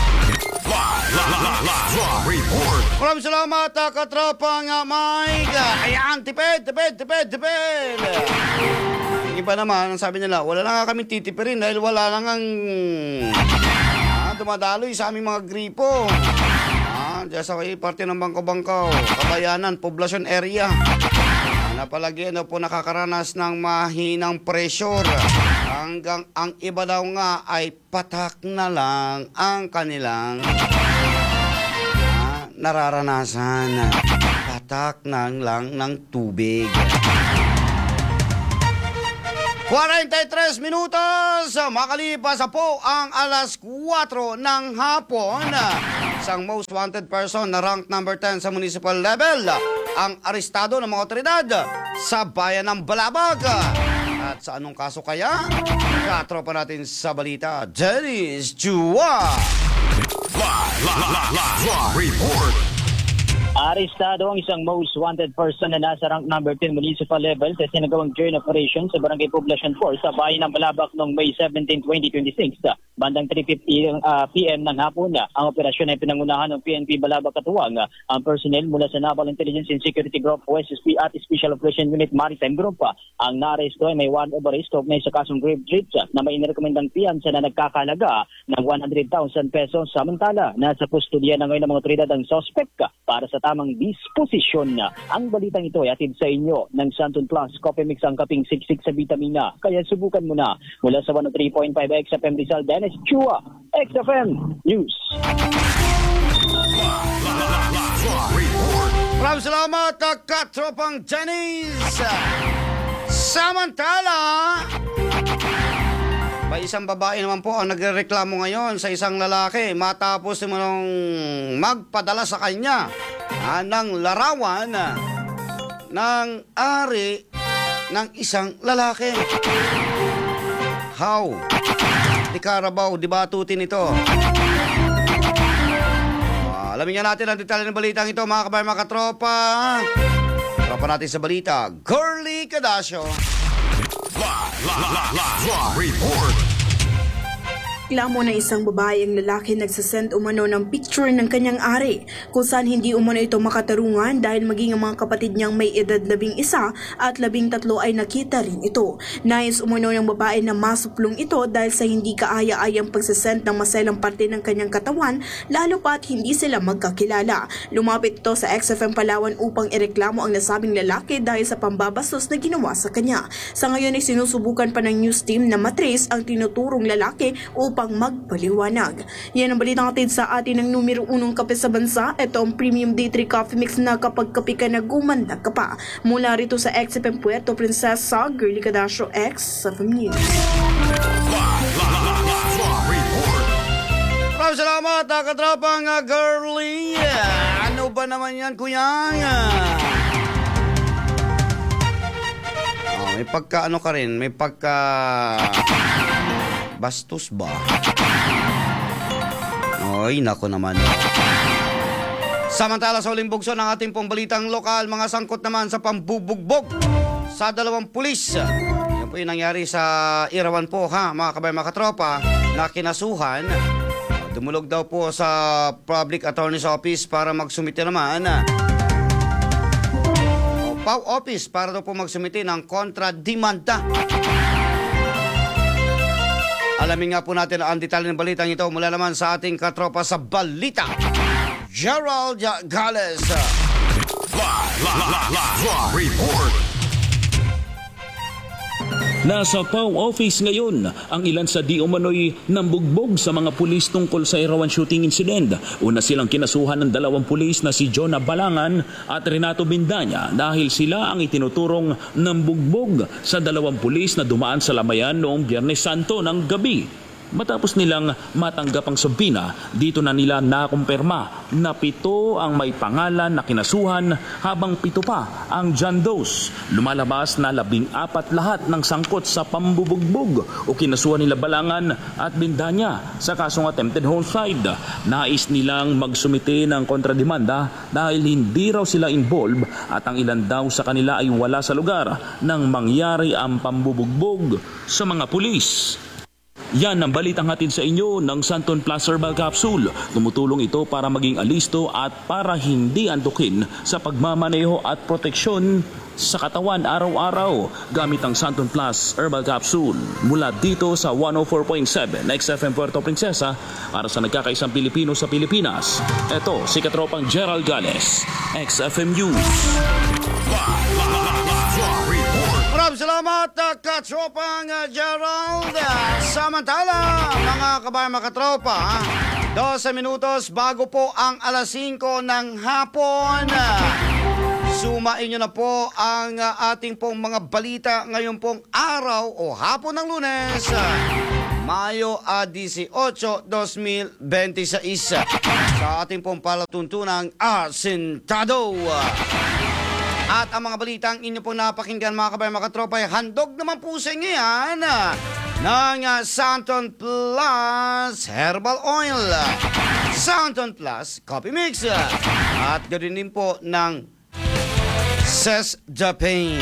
Live, live, live, live report. Maraming salamat, katropang Mike. Ayan, tipid, tipid, tipid, tipid. Yung iba naman, ang sabi nila, wala na nga kami titipirin dahil wala lang ang ah, dumadaloy sa aming mga gripo. Ah, diyan sa parte ng Bangko-Bangko, Kabayanan, Poblacion Area. Napalagi na po nakakaranas ng mahinang pressure hanggang ang iba daw nga ay patak na lang ang kanilang ah, nararanasan. Patak na lang ng tubig. forty-three minutos makalipas po ang alas kwatro ng hapon. Isang most wanted person na ranked number ten sa municipal level ang arestado ng mga otoridad sa bayan ng Balabag. At sa anong kaso kaya? Katropa natin sa balita, Dennis Chua. Live, live, live, live, report. Arestado ang isang most wanted person na nasa rank number ten municipal level sa sinagawang joint operation sa Barangay Poblacion four sa bayan ng Balabak noong May seventeenth, twenty twenty-six. Bandang three fifty uh, P M ng hapon. Ang operasyon ay pinangunahan ng P N P Balabak Katuwang. Ang personnel mula sa Naval Intelligence and Security Group O S S P at Special Operation Unit Maritime Group. Ang naaresto ay may warrant of arrest na sa kasong grave breach na may inirekomendang piyansa na nagkakalaga ng one hundred thousand pesos. Samantala, nasa kustodiya na ngayon ng mga otoridad ang suspect para sa tamang disposisyon. Ang balitang ito ay atid sa inyo ng Santon Plus Coffee Mix, ang kaping siksik sa vitamina. Kaya subukan mo na. Mula sa one oh three point five X F M Rizal, Dennis Chua, X F M News. Maraming salamat, katropang Dennis. Samantala, may isang babae naman po ang nagreklamo ngayon sa isang lalaki matapos naman magpadala sa kanya ah, ng larawan ah, ng ari ng isang lalaki. How? Di Carabao, di batutin ito. Ah, alamin nga natin ang detalye ng balitang ito, mga kabayan, mga katropa. Tropa natin sa balita, Girly Cadasio. Live, live, live, live, report. Reklamo ng isang babae ang lalaki nagsasend umano ng picture ng kanyang ari kung saan hindi umano ito makatarungan dahil maging ang mga kapatid niyang may edad labing isa at labing tatlo ay nakita rin ito. Nais umano ng babae na masuplong ito dahil sa hindi kaaya-ayang pagsasend ng maselang parte ng kanyang katawan lalo pat hindi sila magkakilala. Lumapit ito sa X F M Palawan upang ireklamo ang nasabing lalaki dahil sa pambabastos na ginawa sa kanya. Sa ngayon ay sinusubukan pa ng news team na matrace ang tinuturong lalaki upang upang magpaliwanag. Yan ang balitang atid sa atin ng numero unong kape sa bansa. Ito ang Premium D three Coffee Mix na kapag kape ka na gumanda ka pa. Mula rito sa X F M Puerto Princesa, Girly Cadasio, X F M News. Maraming salamat, katropang Girly. Ano ba naman yan, kuya? Oh, may pagka ano ka rin, may pagka bastos ba? Ay, nako naman. Samantala sa uling bugso ng ating pong balitang lokal, mga sangkot naman sa pambubugbog sa dalawang pulis. Yan po yung nangyari sa Irawan po, ha, mga kabayan, mga katropa, na kinasuhan. Dumulog daw po sa Public Attorney's Office para magsumite naman o P A W Office para daw po magsumite ng kontra-demanda. Alamin nga po natin ang detalye ng balitang ito mula naman sa ating katropa sa balita, Gerald Gales. Live, live, live, live, report. Nasa P A W office ngayon ang ilan sa di umano'y nambugbog sa mga pulis tungkol sa Irawan shooting incident. Una silang kinasuhan ng dalawang pulis na si Jonah Balangan at Renato Bindanya dahil sila ang itinuturong nambugbog sa dalawang pulis na dumaan sa Lamayan noong Biyernes Santo ng gabi. Matapos nilang matanggap ang subpina, dito na nila nakumpirma na pito ang may pangalan na kinasuhan habang pito pa ang John Does. Lumalabas na labing apat lahat ng sangkot sa pambubugbog o kinasuhan nila Balangan at Bindanya sa kasong attempted homicide. Nais nilang magsumite ng kontrademanda dahil hindi raw sila involved at ang ilan daw sa kanila ay wala sa lugar nang mangyari ang pambubugbog sa mga pulis. Yan ang balitang hatid sa inyo ng Santon Plus Herbal Capsule. Tumutulong ito para maging alisto at para hindi antukin sa pagmamaneho at proteksyon sa katawan araw-araw gamit ang Santon Plus Herbal Capsule. Mula dito sa one oh four point seven X F M Puerto Princesa para sa nagkakaisang Pilipino sa Pilipinas. Ito si Katropang Gerald Gales, X F M News. Maraming salamat, uh, Katropang uh, Gerald. Uh, samantala, mga kabayan, mga katropa, twelve minutos bago po ang alas singko ng hapon. Sumain nyo na po ang uh, ating pong mga balita ngayon pong araw o hapon ng Lunes, uh, Mayo uh, eighteen, twenty twenty-six, sa ating pong palatuntunang Asintado. At ang mga balitang inyo pong napakinggan, mga kabayan, mga katropa, handog naman po sa inyo yan ng uh, Santon Plus Herbal Oil, Santon Plus Coffee Mix, at ganoon din po ng Sesdapain.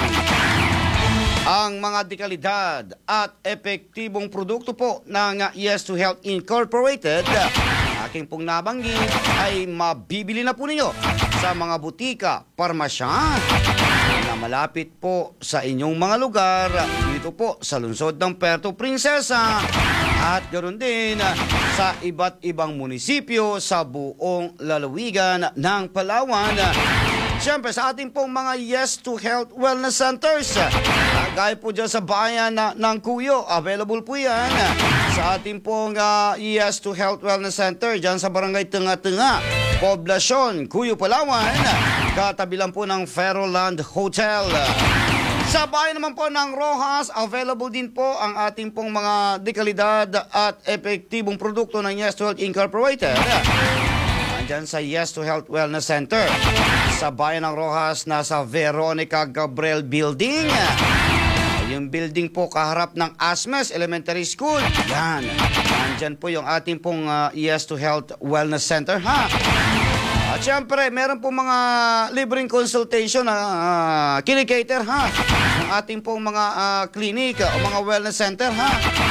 Ang mga dekalidad at epektibong produkto po ng uh, Yes to Health Incorporated, aking pong nabanggit, ay mabibili na po ninyo sa mga butika, parmasya na malapit po sa inyong mga lugar dito po sa lungsod ng Puerto Princesa at ganoon din sa iba't ibang munisipyo sa buong lalawigan ng Palawan. Siyempre sa ating pong mga Yes to Health Wellness Centers, gaya po dyan sa bayan na, ng Cuyo, available po yan sa ating pong uh, Yes to Health Wellness Center dyan sa Barangay Tunga-Tunga, Poblasyon, Cuyo, Palawan, katabi lang po ng Ferroland Hotel. Sa bayan naman po ng Rojas, available din po ang ating pong mga dekalidad at epektibong produkto ng Yes to Health Incorporated. Andyan sa Yes to Health Wellness Center. Sa bayan ng Rojas, nasa Veronica Gabriel Building. Yung building po kaharap ng Asmes Elementary School. Yan. Andyan po yung ating pong uh, Yes to Health Wellness Center, ha? At syempre, meron po mga libreng consultation na uh, kinikater, ha? Ng ating pong mga uh, clinic o mga wellness center, ha?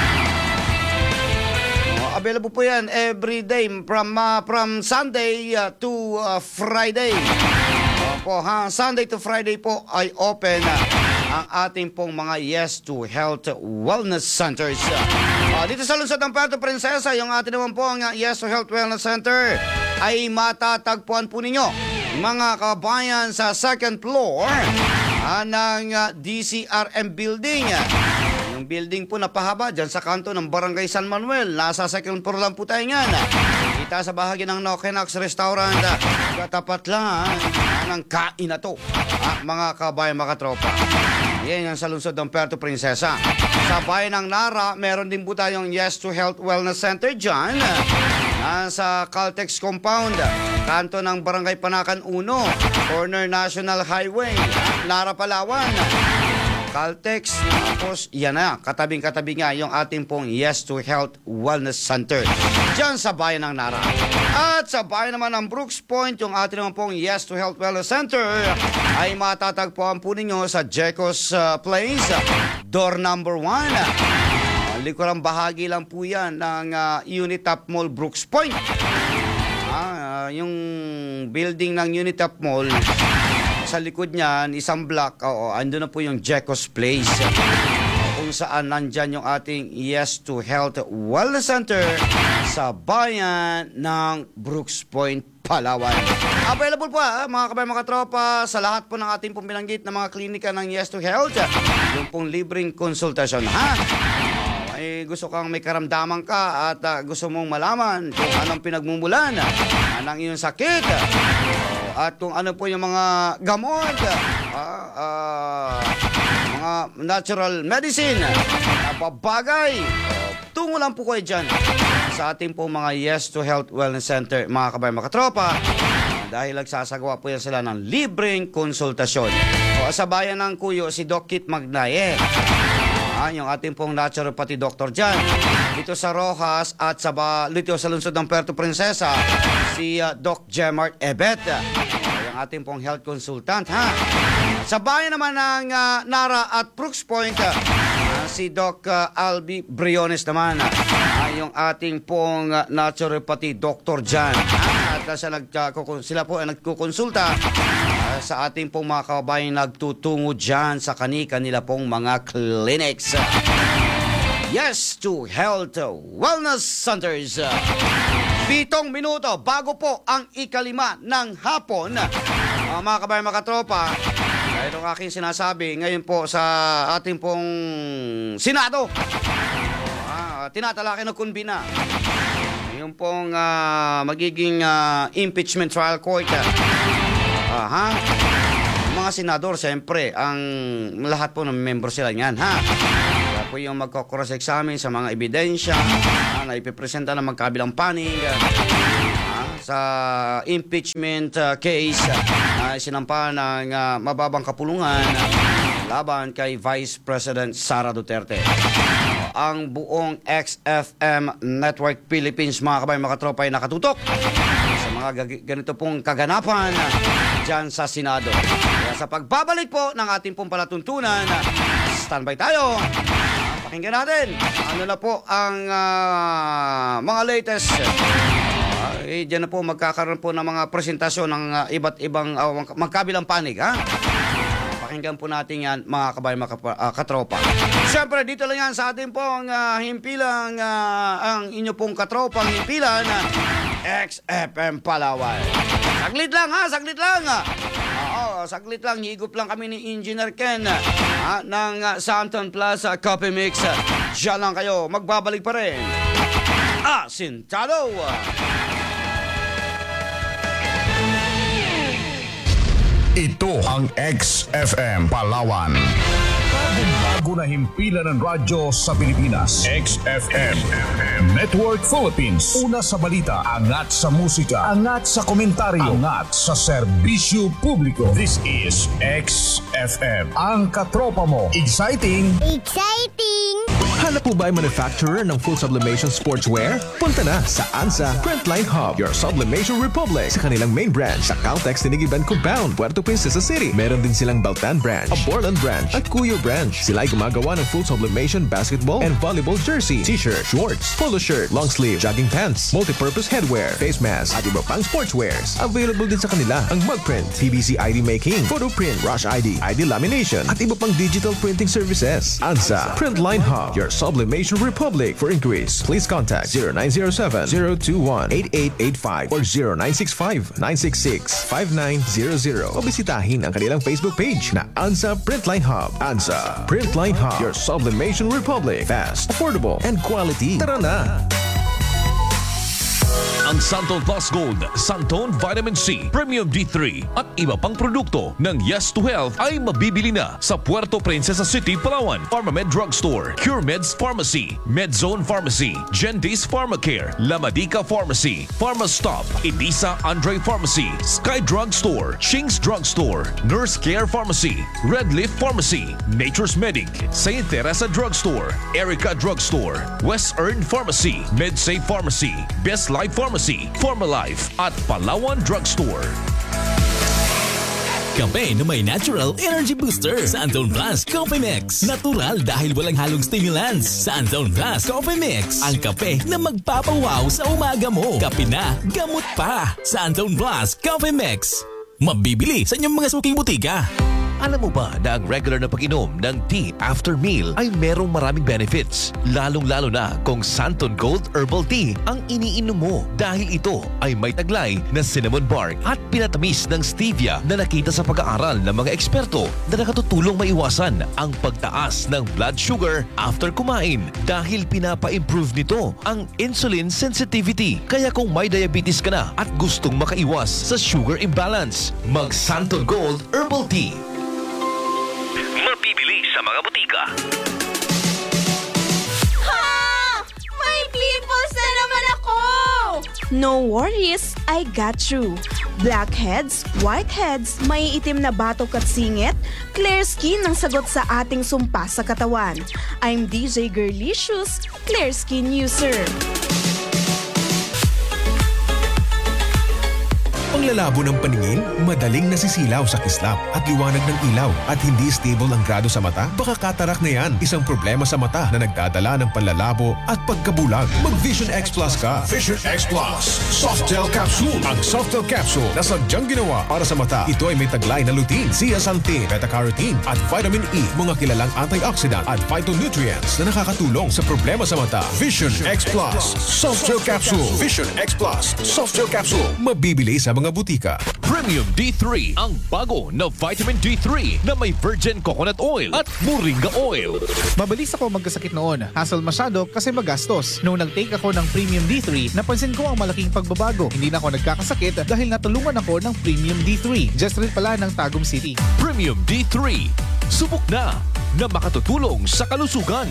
Uh, available po yan every day from, uh, from Sunday uh, to uh, Friday. Opo, ha? Sunday to Friday po ay open uh, ang ating pong mga Yes to Health Wellness Centers. Uh, dito sa lungsod ng Puerto Princesa, yung ating naman po ang uh, Yes to Health Wellness Center ay matatagpuan po ninyo, mga kabayan, sa second floor uh, ng uh, D C R M building. Yung building po napahaba dyan sa kanto ng Barangay San Manuel. Nasa second floor lang po tayo nga. Kita sa bahagi ng Nokenox Restaurant. Katapat lang ng kain na to, ah, mga kabayan, mga tropa. Yan yung sa lungsod ng Puerto Princesa. Sa bayan ng Nara, meron din po tayong Yes to Health Wellness Center dyan. Nasa Caltex Compound, kanto ng Barangay Panakan uno, corner National Highway, Nara, Palawan. Caltex, tapos yan na, katabing-katabi nga yung ating pong Yes to Health Wellness Center dyan sa bayan ng Nara. At sa bayan naman ng Brooks Point, yung ating naman pong Yes to Health Wellness Center ay matatagpuan po ninyo sa Jecos uh, Place, door number one. Uh, likurang bahagi lang po yan ng uh, Unitap Mall Brooks Point. Uh, yung building ng Unitap Mall, sa likod niyan, isang block, oo, ando na po yung Jecos Place, kung saan nandyan yung ating Yes to Health Wellness Center sa bayan ng Brooks Point, Palawan. Available po, ha, mga kabayan, mga tropa, sa lahat po ng ating pong binanggit na mga klinika ng Yes to Health, yung pong libreng konsultasyon, ha? Eh, gusto kang may karamdaman ka at uh, gusto mong malaman kung anong pinagmumulan ng iyong sakit, at kung ano po yung mga gamot, uh, uh, mga natural medicine na babagay, uh, tungo lang po kayo dyan sa ating po mga Yes to Health Wellness Center, mga kabayan, mga tropa, dahil nagsasagawa po yan sila ng libreng konsultasyon. O, sa bayan ng Cuyo, si Doc Kit Magnaye, uh, yung ating pong naturopathy doctor dyan. Dito sa Rojas at sa, ba, dito sa lungsod ng Puerto Princesa, si uh, Doc Jemart Ebet, yung ating pong health consultant, ha. Sa bayan naman ng uh, Nara at Brooks Point, uh, si Doc uh, Albi Briones naman. Uh, yung ating pong uh, naturopathy Doctor Jan. Uh, at uh, siya nag, uh, sila po ay nagkukonsulta uh, sa ating pong mga kababayan nagtutungo dyan sa kani-kanila pong mga clinics. Yes to Health Wellness Centers. Pitong minuto bago po ang ikalima ng hapon. Uh, mga kabayan, mga katropa, dahil ang aking sinasabi ngayon po sa ating pong Senado, uh, tinatalaki ng kumbina yung pong uh, magiging uh, impeachment trial court. Uh, ha? Mga senador, siyempre, ang lahat po ng member sila niyan, ha? Kaya po yung magkocross-examine sa mga ebidensya uh, na ipipresenta ng magkabilang panig uh, sa impeachment uh, case na uh, sinampa ng uh, mababang kapulungan uh, laban kay Vice President Sara Duterte. Uh, ang buong X F M Network Philippines, mga kabayan, mga katropa, ay nakatutok sa mga ganito pong kaganapan uh, dyan sa Senado. Kaya sa pagbabalik po ng ating pong palatuntunan, uh, standby tayo. Uh, pakinggan natin ano na po ang uh, mga latest. Uh, eh, dyan na po magkakaroon po ng mga presentasyon ng uh, iba't ibang uh, magkabilang panig, ha? Pakinggan po natin yan, mga kabayan, mga kap- uh, katropa. Siyempre, dito lang yan sa ating pong uh, himpilang, uh, ang inyo pong katropang himpilan, uh, X F M Palawan. Saglit lang, ha? Saglit lang, ha? Oo, saglit lang. Higop lang kami ni Engineer Ken uh, ng uh, Santon Plaza Coffee Mix. Uh, Diyan lang kayo. Magbabalik pa rin. Ah, Sintalo! Ito ang X F M Palawan. Bago na himpilan ng radyo sa Pilipinas. X F M Network Philippines. Una sa balita, angat sa musika, angat sa komentaryo, angat sa serbisyo publiko. This is X F M. Ang katropa mo. Exciting! Exciting! Hanap po ba ay manufacturer ng full sublimation sportswear? Punta na sa ANSA Printline Hub, your sublimation republic, sa kanilang main branch sa Caltex Tinigiban Compound, Puerto Princesa City. Meron din silang Baltan branch, a Borland branch, at Cuyo branch. Sila ay gumagawa ng full sublimation basketball and volleyball jersey, t-shirt, shorts, polo shirt, long sleeve, jogging pants, multi-purpose headwear, face mask, at iba pang sportswears. Available din sa kanila ang mug print, P V C I D making, photo print, rush I D, I D lamination, at iba pang digital printing services. ANSA Printline Hub, your sublimation republic. For inquiries, please contact zero nine zero seven, zero two one, eight eight eight five or zero nine six five, nine six six, five nine zero zero o bisitahin ang kanilang Facebook page na ANSA Printline Hub. ANSA Printline Hub, your sublimation republic. Fast, affordable, and quality. Tara na! Ang Santon Plus Gold, Santon Vitamin C, Premium D three at iba pang produkto ng Yes to Health ay mabibili na sa Puerto Princesa City, Palawan, Pharmamed Drugstore, CureMeds Pharmacy, Medzone Pharmacy, Gentis Pharmacare, La Medica Pharmacy, Pharmastop, Edisa Andre Pharmacy, Sky Drugstore, Ching's Drugstore, Nurse Care Pharmacy, Red Leaf Pharmacy, Nature's Medic, Saint Teresa Drugstore, Erica Drugstore, West Earn Pharmacy, MedSafe Pharmacy, Best Life Pharmacy, Pharmalife at Palawan Drugstore. Kape na may natural energy booster. Santon Plus Coffee Mix. Natural dahil walang halong stimulants. Santon Plus Coffee Mix. Ang kape na magpapawaw sa umaga mo. Kape na, gamot pa. Santon Plus Coffee Mix. Mabibili sa inyong mga suking butika. Alam mo ba na ang regular na pag-inom ng tea after meal ay merong maraming benefits? Lalong-lalo na kung Santon Gold Herbal Tea ang iniinom mo dahil ito ay may taglay na cinnamon bark at pinatamis ng stevia na nakita sa pag-aaral ng mga eksperto na nakatutulong maiwasan ang pagtaas ng blood sugar after kumain dahil pinapa-improve nito ang insulin sensitivity. Kaya kung may diabetes ka na at gustong makaiwas sa sugar imbalance, mag Santon Gold Herbal Tea. Mabibili sa mga butika. Ha! May pimples na naman ako! No worries, I got you. Blackheads, whiteheads, may itim na batok at singit, clear skin ang sagot sa ating sumpa sa katawan. I'm D J Girlicious, Clear Skin User. Panglalabo ng paningin, madaling nasisilaw sa kislap at liwanag ng ilaw at hindi stable ang grado sa mata? Baka katarak na yan, isang problema sa mata na nagdadala ng panlalabo at pagkabulag. Mag Vision X Plus ka. Vision X Plus Soft Gel Capsule. Ang Soft Gel Capsule na sadyang ginawa para sa mata. Ito ay may taglay na lutein, zeaxanthin, beta-carotene at vitamin E, mga kilalang antioxidant at phytonutrients na nakakatulong sa problema sa mata. Vision X Plus Soft Gel Capsule. Vision X Plus Soft Gel Capsule. Mabibili sa mga butika. Premium D three, ang bago na vitamin D three na may virgin coconut oil at moringa oil. Mabilis ako magkasakit noon. Hassle masyado kasi magastos. Nung nag-take ako ng Premium D three, napansin ko ang malaking pagbabago. Hindi na ako nagkakasakit dahil natulungan ako ng Premium D three. Just rin pala ng Tagum City. Premium D three. Subok na na makatutulong sa kalusugan.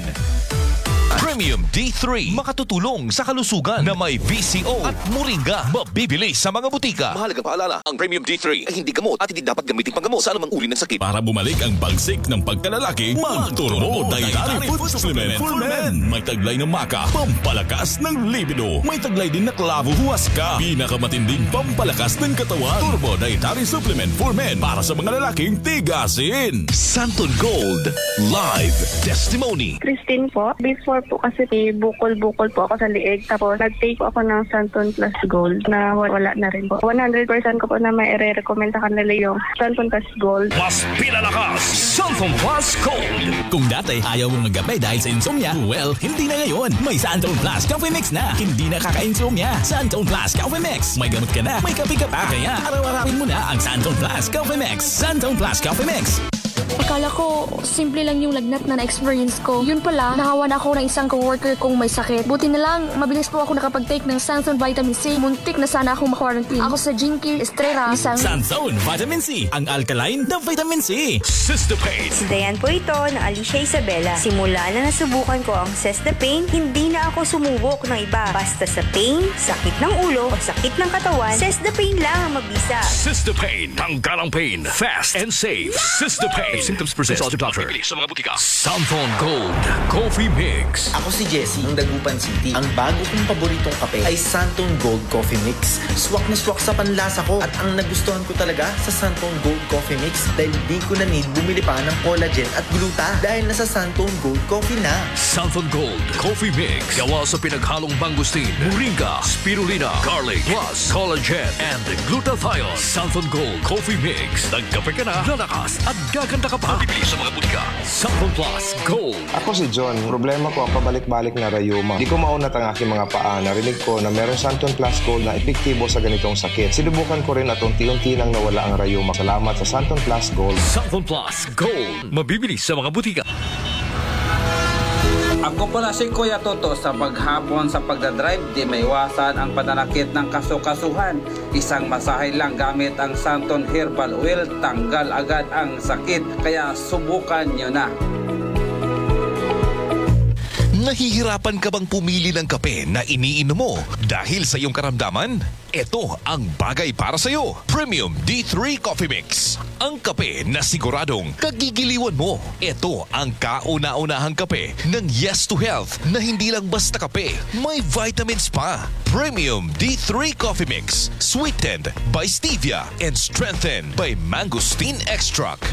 Premium D three, makatutulong sa kalusugan na may V C O at moringa. Mabibili sa mga butika. Mahalagang paalala, ang Premium D three ay hindi gamot at hindi dapat gamitin panggamot sa anumang uri ng sakit. Para bumalik ang bagsik ng pagkalalaki, Magturbo Dietary Food Supplement for Men. May taglay ng maka, pampalakas ng libido. May taglay din na klavo huwaska, pinakamatinding pampalakas ng katawan. Turbo Dietary Supplement for Men para sa mga lalaking tigasin. Santon Gold Live Testimony. Christine po, before po kasi may bukol-bukol po ako sa liig. Tapos nag-take po ako ng Santon Plus Gold na wala na rin po. one hundred percent ko po na may i-recommend sa kanila yung Santon Plus Gold. Mas pinalakas, Santon Plus Gold. Kung dati ayaw mong magkape dahil sa insomnia, well, hindi na ngayon. May Santon Plus Coffee Mix na. Hindi na kaka-insomnia. Santon Plus Coffee Mix. May gamot ka na, may kape ka pa. Kaya araw-arawin mo na ang Santon Plus Coffee Mix. Santon Plus Coffee Mix. Akala ko, simple lang yung lagnat na na-experience ko. Yun pala, nahawa na ako ng isang coworker kong may sakit. Buti na lang, mabilis po ako nakapag-take ng Santon Vitamin C. Muntik na sana akong ma-quarantine. Ako sa Jinky Estrella, isang... Santon Vitamin C, ang alkaline na vitamin C. Cystapane. Dayan po ito na Alicia Isabela. Simula na nasubukan ko ang Cystapane, hindi na ako sumubok ng iba. Basta sa pain, sakit ng ulo o sakit ng katawan, Cystapane lang ang mabisa. Cystapane. Tanggal ang pain. Fast and safe. Cystapane. Symptoms persist. Consult your doctor. Bibili sa mga butika. Santon Gold Coffee Mix. Ako si Jesse ng Dagupan City. Ang bago kong paboritong kape ay Santon Gold Coffee Mix. Swak na swak sa panlasa ko at ang nagustuhan ko talaga sa Santon Gold Coffee Mix dahil di ko na need bumili pa ng collagen at gluta dahil nasa Santon Gold Coffee na. Santon Gold Coffee Mix. Gawa sa pinaghalong mangustin, moringa, spirulina, garlic, plus collagen and glutathione. Santon Gold Coffee Mix. Nagkape ka na, lalakas at gaganda ka pa. Bibili sa mga butika. Santon Plus Gold. Ako si John. Problema ko ang pabalik-balik na rayuma. Di ko maunat ang aking mga paa. Narinig ko na meron Santon Plus Gold na epektibo sa ganitong sakit. Sinubukan ko rin at unti-unti nang nawala ang rayuma. Salamat sa Santon Plus Gold. Santon Plus Gold. Mabibili sa mga butika. Ako pala si Kuya Toto. Sa paghapon sa pagdadrive, di maiwasan ang pananakit ng kasukasuhan. Isang masahe lang gamit ang Santon Herbal Oil, tanggal agad ang sakit. Kaya subukan nyo na. Nahihirapan ka bang pumili ng kape na iniinom mo dahil sa iyong karamdaman? Ito ang bagay para sa iyo. Premium D three Coffee Mix. Ang kape na siguradong kagigiliwan mo. Ito ang kauna-unahang kape ng Yes to Health na hindi lang basta kape, may vitamins pa. Premium D three Coffee Mix. Sweetened by stevia and strengthened by mangosteen extract.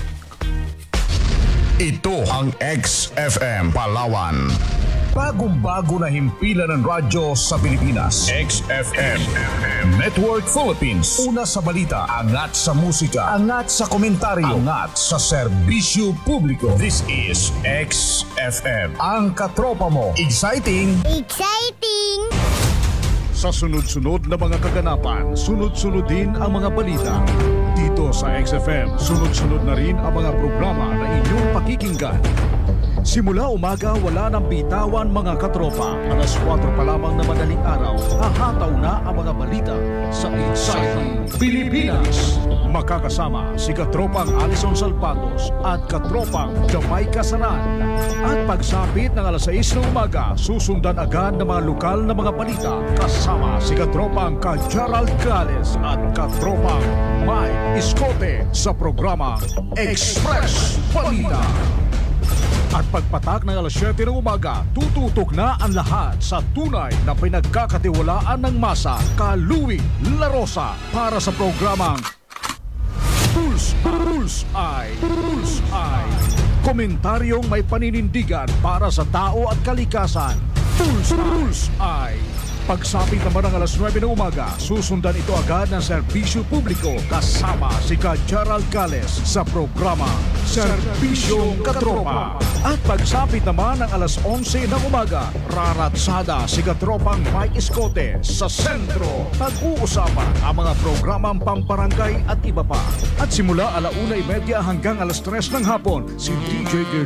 Ito ang X F M Palawan. Bagong-bago na himpilan ng radyo sa Pilipinas. X F M Network Philippines. Una sa balita, angat sa musika, angat sa komentaryo, angat sa serbisyo publiko. This is X F M. Ang katropa mo. Exciting! Exciting! Sa sunod-sunod na mga kaganapan, sunod-sunod din ang mga balita. Dito sa X F M, sunod-sunod na rin ang mga programa na inyong pakikinggan. Simula umaga, wala nang bitawan mga katropa. Alas kwatro pa lamang na madaling araw, hahataw na ang mga balita sa Exciting Pilipinas. Makakasama si katropang Alison Salpatos at katropang Jamaica Saran. At pagsapit ng alas sais ng umaga, susundan agad ng mga lokal na mga balita kasama si katropang Kajarald Gales at katropang Mike Iskote sa programa Express Balita. At pagpatak ng alas siyete ng umaga, tututok na ang lahat sa tunay na pinagkakatiwalaan ng masa, Kaluwi La Rosa, para sa programang Pulse, Pulse Eye, Pulse Eye. Komentaryong may paninindigan para sa tao at kalikasan. Pulse, Pulse Eye. Pagsapit naman ng alas nuwebe ng umaga, susundan ito agad ng serbisyo publiko kasama si Ka Gerald Gales sa programa Serbisyong Katropa. At pagsapit naman ng alas onse ng umaga, raratsada si Katropang Mike Escote sa sentro. Pag-uusapan ang mga programang pamparangay at iba pa. At simula alauna imedya hanggang alas tres ng hapon, si D J